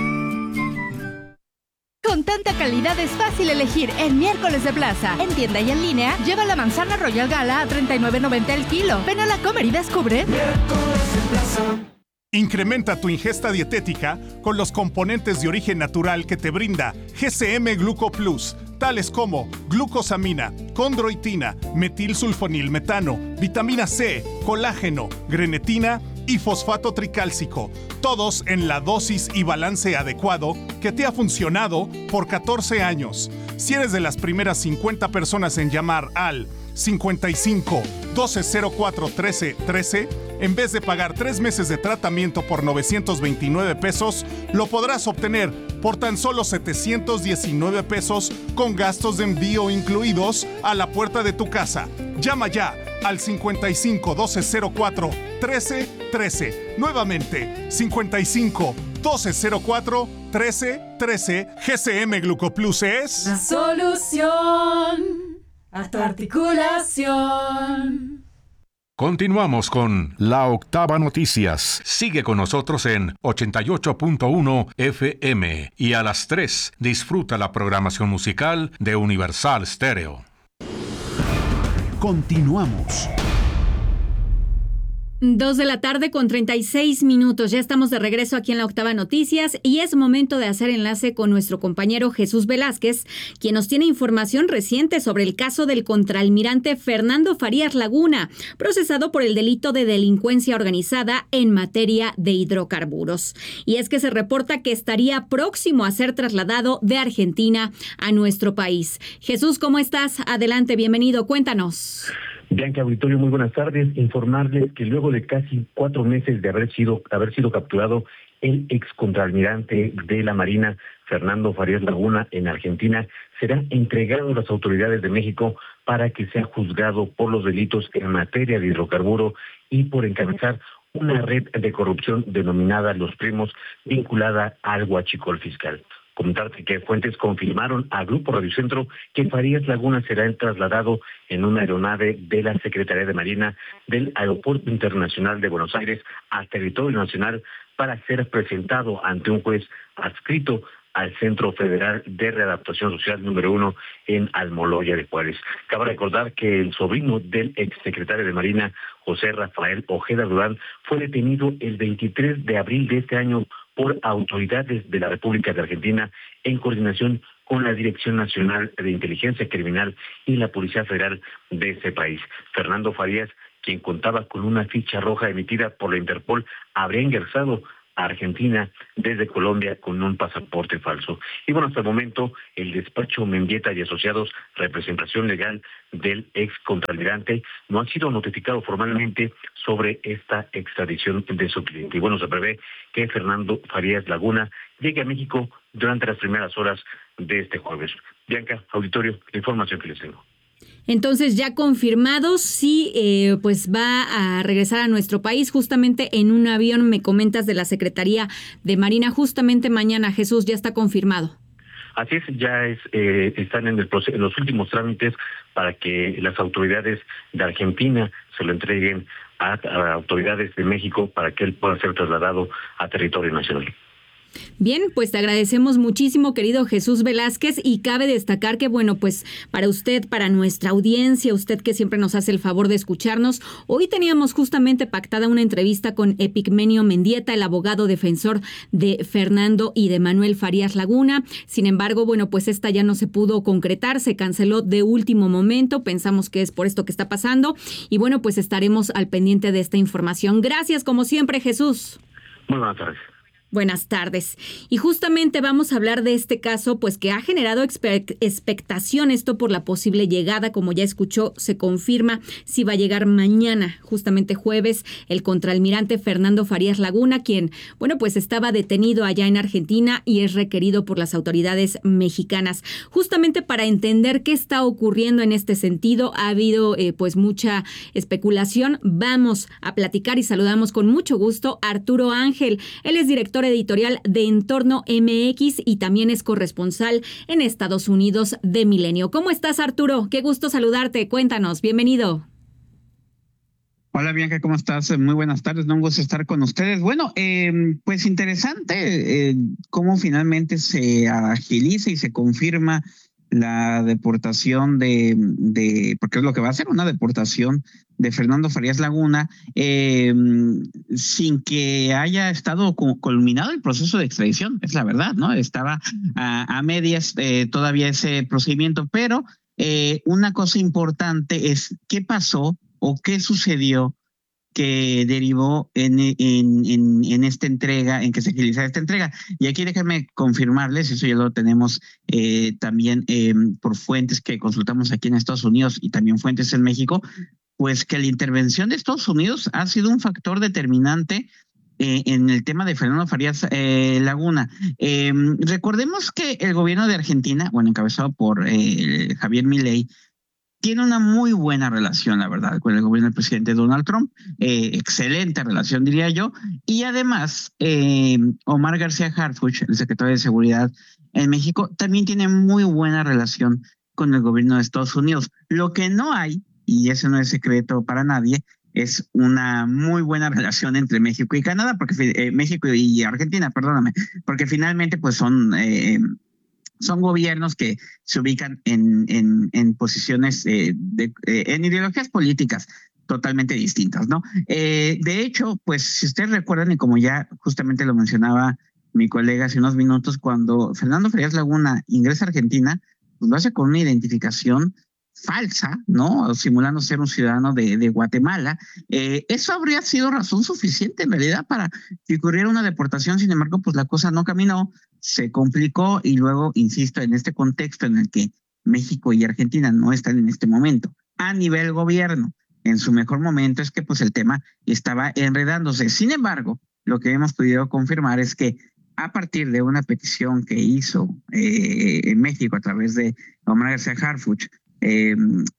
Con tanta calidad es fácil elegir en Miércoles de Plaza. En tienda y en línea, lleva la manzana Royal Gala a treinta y nueve noventa el kilo. Ven a la Comer y descubre Miércoles de Plaza. Incrementa tu ingesta dietética con los componentes de origen natural que te brinda G C M Gluco Plus, tales como glucosamina, condroitina, metilsulfonilmetano, vitamina C, colágeno, grenetina y fosfato tricálcico, todos en la dosis y balance adecuado que te ha funcionado por catorce años. Si eres de las primeras cincuenta personas en llamar al cincuenta y cinco, doce cero cuatro, trece, trece, en vez de pagar tres meses de tratamiento por novecientos veintinueve pesos, lo podrás obtener por tan solo setecientos diecinueve pesos con gastos de envío incluidos a la puerta de tu casa. Llama ya al cincuenta y cinco, doce cero cuatro, trece, trece. Nuevamente, cincuenta y cinco, doce cero cuatro, trece, trece. G C M Glucoplus es la solución a tu articulación. Continuamos con La Octava Noticias. Sigue con nosotros en ochenta y ocho punto uno F M y a las tres disfruta la programación musical de Universal Stereo. Continuamos. Dos de la tarde con treinta y seis minutos. Ya estamos de regreso aquí en la Octava Noticias y es momento de hacer enlace con nuestro compañero Jesús Velázquez, quien nos tiene información reciente sobre el caso del contraalmirante Fernando Farías Laguna, procesado por el delito de delincuencia organizada en materia de hidrocarburos. Y es que se reporta que estaría próximo a ser trasladado de Argentina a nuestro país. Jesús, ¿cómo estás? Adelante, bienvenido, cuéntanos. Bianca, auditorio, muy buenas tardes. Informarles que luego de casi cuatro meses de haber sido haber sido capturado el ex contraalmirante de la Marina, Fernando Farías Laguna, en Argentina, será entregado a las autoridades de México para que sea juzgado por los delitos en materia de hidrocarburo y por encabezar una red de corrupción denominada Los Primos, vinculada al huachicol fiscal. Comentarte que fuentes confirmaron a Grupo Radio Centro que Farías Laguna será trasladado en una aeronave de la Secretaría de Marina del Aeropuerto Internacional de Buenos Aires a territorio nacional para ser presentado ante un juez adscrito al Centro Federal de Readaptación Social número uno en Almoloya de Juárez. Cabe recordar que el sobrino del exsecretario de Marina, José Rafael Ojeda Durán, fue detenido el veintitrés de abril de este año por autoridades de la República de Argentina en coordinación con la Dirección Nacional de Inteligencia Criminal y la Policía Federal de ese país. Fernando Farías, quien contaba con una ficha roja emitida por la Interpol, habría ingresado a Argentina desde Colombia con un pasaporte falso. Y bueno, hasta el momento, el despacho Mendieta y Asociados, representación legal del ex contraalmirante, no ha sido notificado formalmente sobre esta extradición de su cliente. Y bueno, se prevé que Fernando Farías Laguna llegue a México durante las primeras horas de este jueves. Bianca, auditorio, la información que les tengo. Entonces, ya confirmado, sí, eh, pues va a regresar a nuestro país justamente en un avión, me comentas, de la Secretaría de Marina, justamente mañana. Jesús, ya está confirmado. Así es, ya es, eh, están en, el proceso, en los últimos trámites para que las autoridades de Argentina se lo entreguen a, a autoridades de México para que él pueda ser trasladado a territorio nacional. Bien, pues te agradecemos muchísimo, querido Jesús Velázquez, y cabe destacar que, bueno, pues para usted, para nuestra audiencia, usted que siempre nos hace el favor de escucharnos, hoy teníamos justamente pactada una entrevista con Epigmenio Mendieta, el abogado defensor de Fernando y de Manuel Farías Laguna. Sin embargo, bueno, pues esta ya no se pudo concretar, se canceló de último momento, pensamos que es por esto que está pasando, y bueno, pues estaremos al pendiente de esta información. Gracias, como siempre, Jesús. Muy buenas tardes. Buenas tardes. Y justamente vamos a hablar de este caso, pues que ha generado expectación, esto por la posible llegada, como ya escuchó, se confirma si va a llegar mañana, justamente jueves, el contraalmirante Fernando Farías Laguna, quien, bueno, pues estaba detenido allá en Argentina y es requerido por las autoridades mexicanas. Justamente para entender qué está ocurriendo en este sentido, ha habido eh, pues mucha especulación. Vamos a platicar y saludamos con mucho gusto a Arturo Ángel. Él es director editorial de Entorno M X y también es corresponsal en Estados Unidos de Milenio. ¿Cómo estás, Arturo? Qué gusto saludarte. Cuéntanos. Bienvenido. Hola, Bianca, ¿cómo estás? Muy buenas tardes, un gusto estar con ustedes. Bueno, eh, pues interesante eh, cómo finalmente se agiliza y se confirma la deportación de, de, porque es lo que va a ser, una deportación de Fernando Farías Laguna, eh, sin que haya estado culminado el proceso de extradición, es la verdad, ¿no? Estaba a, a medias eh, todavía ese procedimiento, pero eh, una cosa importante es qué pasó o qué sucedió que derivó en, en, en, en esta entrega, en que se agilizara esta entrega. Y aquí déjenme confirmarles, eso ya lo tenemos eh, también eh, por fuentes que consultamos aquí en Estados Unidos y también fuentes en México, pues que la intervención de Estados Unidos ha sido un factor determinante eh, en el tema de Fernando Farías eh, Laguna. Eh, recordemos que el gobierno de Argentina, bueno, encabezado por eh, Javier Milei, tiene una muy buena relación, la verdad, con el gobierno del presidente Donald Trump. Eh, excelente relación, diría yo. Y además, eh, Omar García Harfuch, el secretario de Seguridad en México, también tiene muy buena relación con el gobierno de Estados Unidos. Lo que no hay, y eso no es secreto para nadie, es una muy buena relación entre México y Canadá, porque eh, México y Argentina, perdóname, porque finalmente pues son... Eh, Son gobiernos que se ubican en, en, en posiciones, eh, de, eh, en ideologías políticas totalmente distintas, ¿no? Eh, de hecho, pues si ustedes recuerdan, y como ya justamente lo mencionaba mi colega hace unos minutos, cuando Fernando Farías Laguna ingresa a Argentina, pues lo hace con una identificación falsa, ¿no? Simulando ser un ciudadano de, de Guatemala. Eh, eso habría sido razón suficiente en realidad para que ocurriera una deportación. Sin embargo, pues la cosa no caminó, se complicó y luego, insisto, en este contexto en el que México y Argentina no están en este momento a nivel gobierno en su mejor momento, es que pues el tema estaba enredándose. Sin embargo, lo que hemos podido confirmar es que a partir de una petición que hizo eh, en México a través de Omar García Harfuch eh,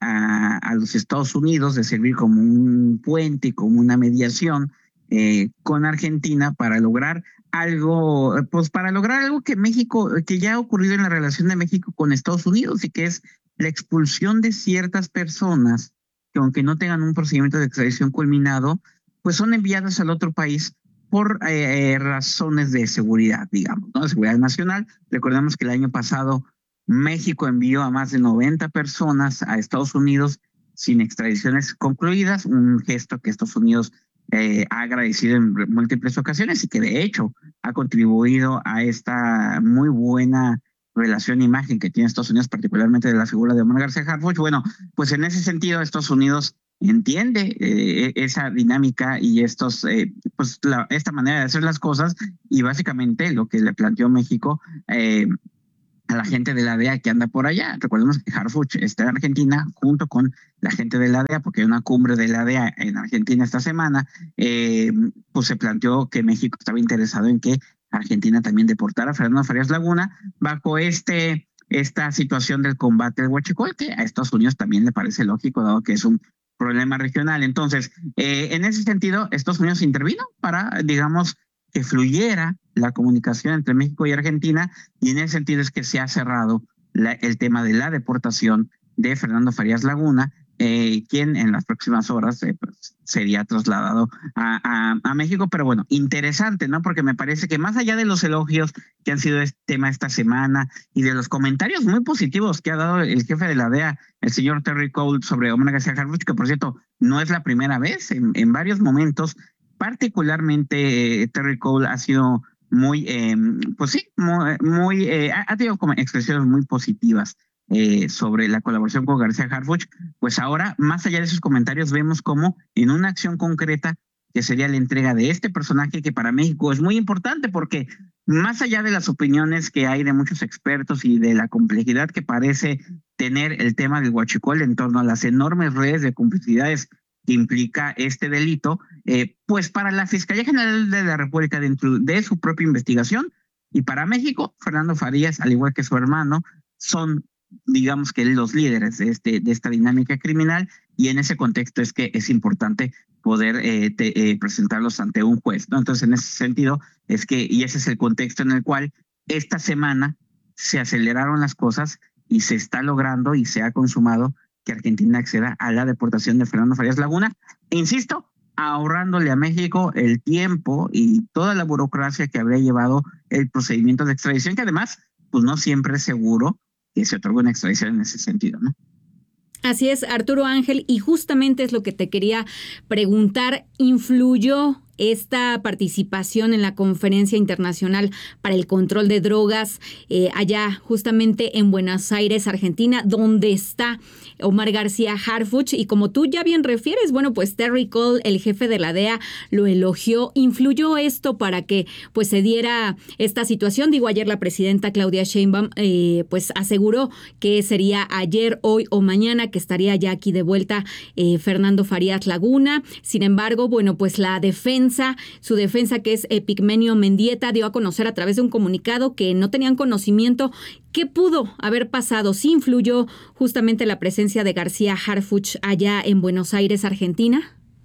a, a los Estados Unidos de servir como un puente y como una mediación eh, con Argentina para lograr algo, pues para lograr algo que México, que ya ha ocurrido en la relación de México con Estados Unidos y que es la expulsión de ciertas personas que aunque no tengan un procedimiento de extradición culminado, pues son enviadas al otro país por eh, razones de seguridad, digamos, ¿no? De seguridad nacional. Recordemos que el año pasado México envió a más de noventa personas a Estados Unidos sin extradiciones concluidas, un gesto que Estados Unidos eh, ha agradecido en múltiples ocasiones y que de hecho ha contribuido a esta muy buena relación e imagen que tiene Estados Unidos, particularmente de la figura de Omar García Harfuch. Bueno, pues en ese sentido Estados Unidos entiende eh, esa dinámica y estos, eh, pues la, esta manera de hacer las cosas, y básicamente lo que le planteó México eh, a la gente de la D E A que anda por allá. Recordemos que Harfuch está en Argentina junto con la gente de la D E A, porque hay una cumbre de la D E A en Argentina esta semana. Eh, pues se planteó que México estaba interesado en que Argentina también deportara a Fernando Farías Laguna bajo este esta situación del combate del huachicol, que a Estados Unidos también le parece lógico, dado que es un problema regional. Entonces, eh, en ese sentido, Estados Unidos intervino para, digamos, que fluyera la comunicación entre México y Argentina, y en ese sentido es que se ha cerrado la, el tema de la deportación de Fernando Farías Laguna, eh, quien en las próximas horas eh, pues, sería trasladado a, a, a México. Pero bueno, interesante, ¿no? Porque me parece que más allá de los elogios que han sido este tema esta semana y de los comentarios muy positivos que ha dado el jefe de la D E A, el señor Terry Cole, sobre Omar García Harfuch, que por cierto no es la primera vez, en, en varios momentos, particularmente eh, Terry Cole ha sido muy, eh, pues sí, muy, muy eh, ha tenido como expresiones muy positivas Eh, sobre la colaboración con García Harfuch. Pues ahora, más allá de esos comentarios, vemos cómo en una acción concreta, que sería la entrega de este personaje, que para México es muy importante, porque más allá de las opiniones que hay de muchos expertos y de la complejidad que parece tener el tema del huachicol en torno a las enormes redes de complicidades que implica este delito, eh, pues para la Fiscalía General de la República, dentro de su propia investigación, y para México, Fernando Farías, al igual que su hermano, son, digamos que los líderes de, este, de esta dinámica criminal, y en ese contexto es que es importante poder eh, te, eh, presentarlos ante un juez, ¿no? Entonces, en ese sentido, es que, y ese es el contexto en el cual esta semana se aceleraron las cosas y se está logrando y se ha consumado que Argentina acceda a la deportación de Fernando Farías Laguna, e insisto, ahorrándole a México el tiempo y toda la burocracia que habría llevado el procedimiento de extradición, que además, pues no siempre es seguro que se otorgue una extradición en ese sentido, ¿no? Así es, Arturo Ángel, y justamente es lo que te quería preguntar. ¿Influyó esta participación en la Conferencia Internacional para el Control de Drogas eh, allá justamente en Buenos Aires, Argentina, donde está Omar García Harfuch? Y como tú ya bien refieres, bueno, pues Terry Cole, el jefe de la D E A, lo elogió. ¿Influyó esto para que pues se diera esta situación? Digo, ayer la presidenta Claudia Sheinbaum eh, pues aseguró que sería ayer, hoy o mañana que estaría ya aquí de vuelta eh, Fernando Farías Laguna. Sin embargo, bueno, pues la defensa Su defensa, que es Epigmenio Mendieta, dio a conocer a través de un comunicado que no tenían conocimiento. ¿Qué pudo haber pasado? ¿Sí influyó justamente la presencia de García Harfuch allá en Buenos Aires, Argentina?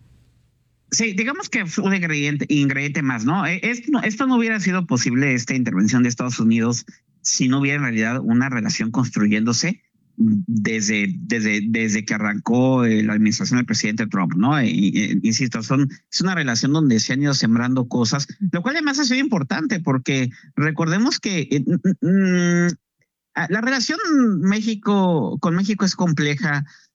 Sí, digamos que es un ingrediente, ingrediente más, ¿no? Esto, esto no hubiera sido posible, esta intervención de Estados Unidos, si no hubiera en realidad una relación construyéndose desde, desde, desde que arrancó la administración del presidente Trump, ¿no? Y, y, insisto, son, es una relación donde se han ido sembrando cosas, lo cual además ha sido importante, porque recordemos que eh, mm, la relación México con México es compleja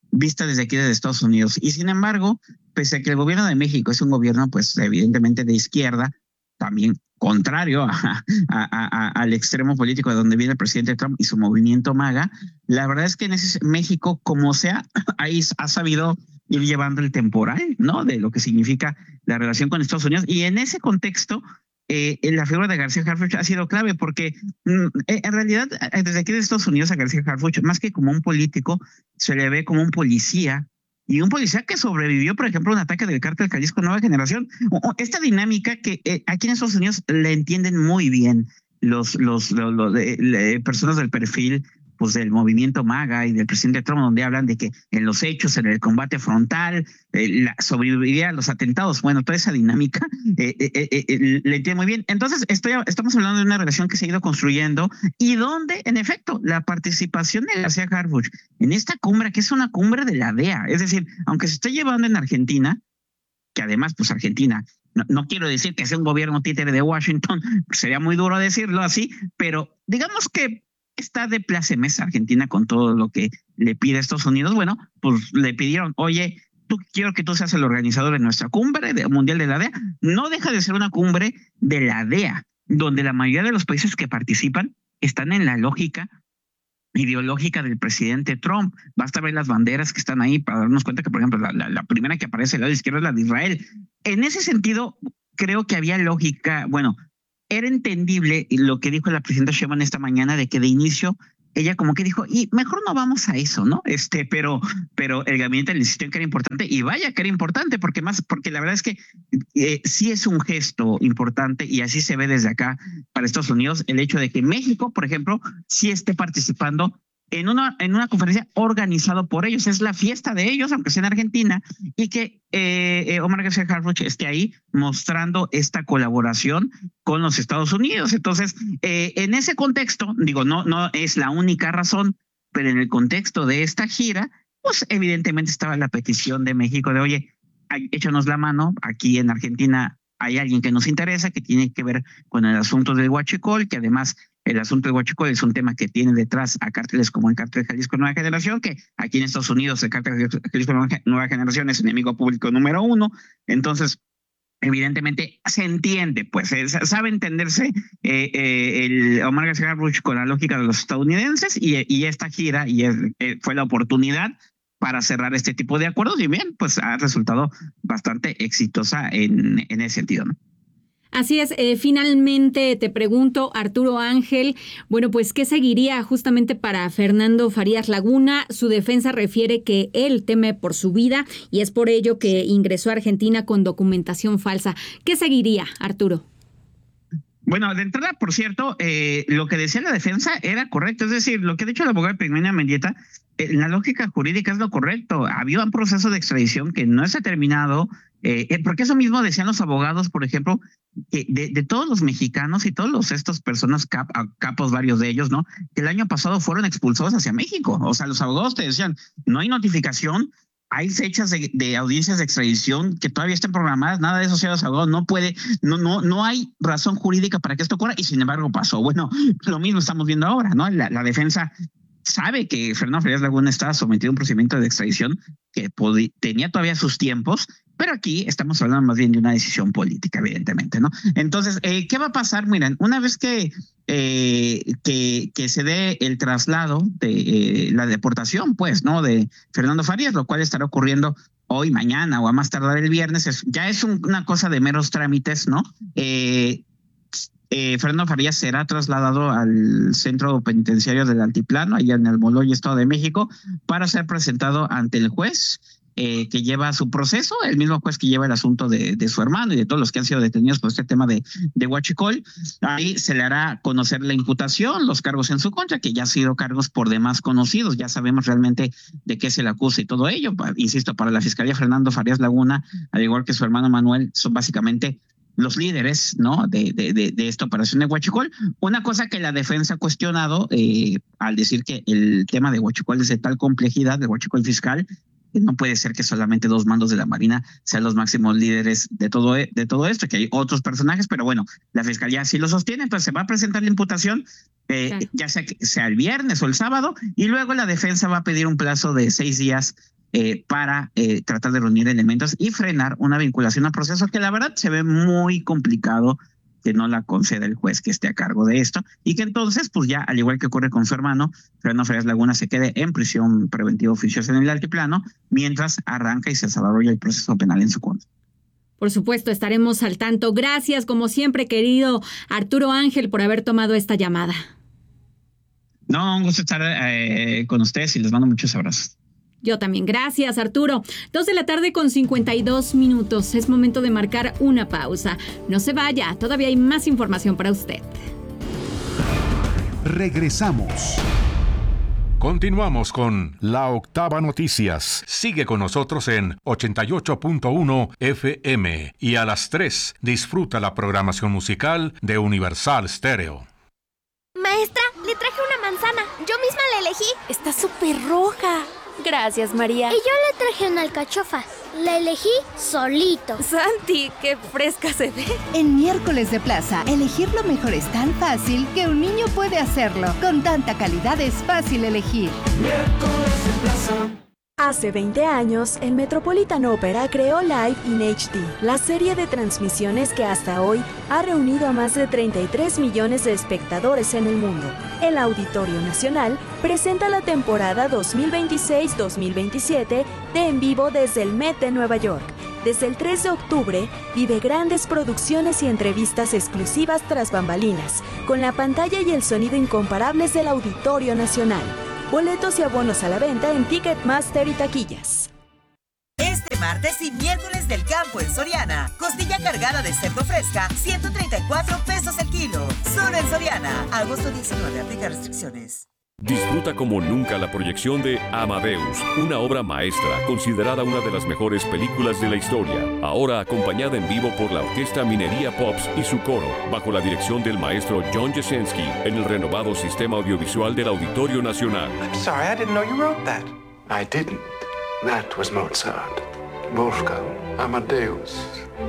vista desde aquí desde Estados Unidos. Y sin embargo, pese a que el gobierno de México es un gobierno, pues evidentemente de izquierda, también contrario a, a, a, a, al extremo político de donde viene el presidente Trump y su movimiento MAGA, la verdad es que en ese México, como sea, ahí ha sabido ir llevando el temporal, ¿no? De lo que significa la relación con Estados Unidos. Y en ese contexto, eh, la figura de García Harfuch ha sido clave porque mm, en realidad desde aquí de Estados Unidos a García Harfuch, más que como un político, se le ve como un policía, y un policía que sobrevivió, por ejemplo, a un ataque del cártel Jalisco Nueva Generación. Esta dinámica que eh, aquí en Estados Unidos la entienden muy bien los, los, los, los de, de, personas del perfil pues del movimiento MAGA y del presidente Trump, donde hablan de que en los hechos, en el combate frontal, eh, la, sobrevivía a los atentados. Bueno, toda esa dinámica eh, eh, eh, eh, le entiende muy bien. Entonces, estoy, estamos hablando de una relación que se ha ido construyendo y donde, en efecto, la participación de García Harfuch en esta cumbre, que es una cumbre de la D E A, es decir, aunque se esté llevando en Argentina, que además, pues Argentina, no, no quiero decir que sea un gobierno títere de Washington, sería muy duro decirlo así, pero digamos que está de plácemes Argentina con todo lo que le pide a Estados Unidos. Bueno, pues le pidieron, oye, tú quiero que tú seas el organizador de nuestra cumbre de, mundial de la D E A. No deja de ser una cumbre de la D E A, donde la mayoría de los países que participan están en la lógica ideológica del presidente Trump. Basta ver las banderas que están ahí para darnos cuenta que, por ejemplo, la, la, la primera que aparece al lado izquierdo es la de Israel. En ese sentido, creo que había lógica, bueno, era entendible lo que dijo la presidenta Sheinbaum esta mañana, de que de inicio ella como que dijo, y mejor no vamos a eso, ¿no? Este, pero, pero el gabinete le insistió en que era importante, y vaya que era importante, porque más, porque la verdad es que eh, sí es un gesto importante, y así se ve desde acá para Estados Unidos, el hecho de que México, por ejemplo, sí esté participando en una, en una conferencia organizada por ellos. Es la fiesta de ellos, aunque sea en Argentina, y que eh, eh, Omar García Harfuch esté ahí mostrando esta colaboración con los Estados Unidos. Entonces, eh, en ese contexto, digo, no, no es la única razón, pero en el contexto de esta gira, pues evidentemente estaba la petición de México de, oye, échanos la mano, aquí en Argentina hay alguien que nos interesa, que tiene que ver con el asunto del huachicol, que además el asunto del huachicol es un tema que tiene detrás a cárteles como el cártel Jalisco Nueva Generación, que aquí en Estados Unidos el cártel Jalisco Nueva Generación es enemigo público número uno. Entonces, evidentemente se entiende, pues eh, sabe entenderse eh, eh, el Omar García Harfuch con la lógica de los estadounidenses, y, y esta gira y es, eh, fue la oportunidad para cerrar este tipo de acuerdos, y bien, pues ha resultado bastante exitosa en, en ese sentido, ¿no? Así es, eh, finalmente te pregunto, Arturo Ángel, bueno, pues ¿qué seguiría justamente para Fernando Farías Laguna? Su defensa refiere que él teme por su vida y es por ello que ingresó a Argentina con documentación falsa. ¿Qué seguiría, Arturo? Bueno, de entrada, por cierto, eh, lo que decía la defensa era correcto, es decir, lo que ha dicho el abogado Pigmenia Mendieta, eh, la lógica jurídica es lo correcto. Había un proceso de extradición que no se ha terminado, eh, eh, porque eso mismo decían los abogados, por ejemplo, que de, de todos los mexicanos y todos los estos personas cap, capos, varios de ellos, ¿no? Que el año pasado fueron expulsados hacia México. O sea, los abogados te decían, no hay notificación, hay fechas de, de audiencias de extradición que todavía están programadas, nada de eso, señores abogados, no puede, no, no, no hay razón jurídica para que esto ocurra, y sin embargo pasó. Bueno, lo mismo estamos viendo ahora, ¿no? La, la defensa sabe que Fernando Farías Laguna estaba sometido a un procedimiento de extradición que podía, tenía todavía sus tiempos, pero aquí estamos hablando más bien de una decisión política, evidentemente, ¿no? Entonces, eh, ¿qué va a pasar? Miren, una vez que, eh, que, que se dé el traslado de eh, la deportación, pues, ¿no? De Fernando Farías, lo cual estará ocurriendo hoy, mañana o a más tardar el viernes, es, ya es un, una cosa de meros trámites, ¿no? Eh, Eh, Fernando Farías será trasladado al centro penitenciario del Altiplano, allá en el Moloy, Estado de México, para ser presentado ante el juez eh, que lleva su proceso, el mismo juez que lleva el asunto de, de su hermano y de todos los que han sido detenidos por este tema de, de huachicol. Ahí se le hará conocer la imputación, los cargos en su contra, que ya han sido cargos por demás conocidos, ya sabemos realmente de qué se le acusa y todo ello. Insisto, para la Fiscalía, Fernando Farías Laguna, al igual que su hermano Manuel, son básicamente los líderes, ¿no? De, de, de, de esta operación de huachicol. Una cosa que la defensa ha cuestionado eh, al decir que el tema de huachicol es de tal complejidad, de huachicol fiscal, que no puede ser que solamente dos mandos de la Marina sean los máximos líderes de todo, de todo esto, que hay otros personajes, pero bueno, la Fiscalía sí lo sostiene, entonces se va a presentar la imputación, eh, claro. ya sea, que sea el viernes o el sábado, y luego la defensa va a pedir un plazo de seis días eh, para eh, tratar de reunir elementos y frenar una vinculación al proceso que la verdad se ve muy complicado que no la conceda el juez que esté a cargo de esto, y que entonces, pues ya, al igual que ocurre con su hermano, Fernando Frías Laguna se quede en prisión preventiva oficiosa en el altiplano, mientras arranca y se desarrolla el proceso penal en su contra. Por supuesto, estaremos al tanto. Gracias, como siempre, querido Arturo Ángel, por haber tomado esta llamada. No, un gusto estar eh, con ustedes y les mando muchos abrazos. Yo también. Gracias, Arturo. Dos de la tarde con cincuenta y dos minutos. Es momento de marcar una pausa. No se vaya, todavía hay más información para usted. Regresamos. Continuamos con La Octava Noticias. Sigue con nosotros en ochenta y ocho punto uno F M y a las tres disfruta la programación musical de Universal Stereo. Maestra, le traje una manzana. Yo misma la elegí. Está súper roja. Gracias, María. Y yo le traje una alcachofa. La elegí solito. Santi, qué fresca se ve. En Miércoles de Plaza, elegir lo mejor es tan fácil que un niño puede hacerlo. Con tanta calidad es fácil elegir. Miércoles de Plaza. Hace veinte años, el Metropolitan Opera creó Live in H D, la serie de transmisiones que hasta hoy ha reunido a más de treinta y tres millones de espectadores en el mundo. El Auditorio Nacional presenta la temporada dos mil veintiséis dos mil veintisiete de En Vivo desde el Met de Nueva York. Desde el tres de octubre, vive grandes producciones y entrevistas exclusivas tras bambalinas, con la pantalla y el sonido incomparables del Auditorio Nacional. Boletos y abonos a la venta en Ticketmaster y taquillas. Este martes y miércoles del campo en Soriana. Costilla cargada de cerdo fresca, ciento treinta y cuatro pesos el kilo. Solo en Soriana. Agosto diecinueve, aplica restricciones. Disfruta como nunca la proyección de Amadeus, una obra maestra considerada una de las mejores películas de la historia. Ahora acompañada en vivo por la Orquesta Minería Pops y su coro, bajo la dirección del maestro John Jasenski, en el renovado sistema audiovisual del Auditorio Nacional. I'm sorry, I didn't know you wrote that. I didn't. That was Mozart. Wolfgang Amadeus.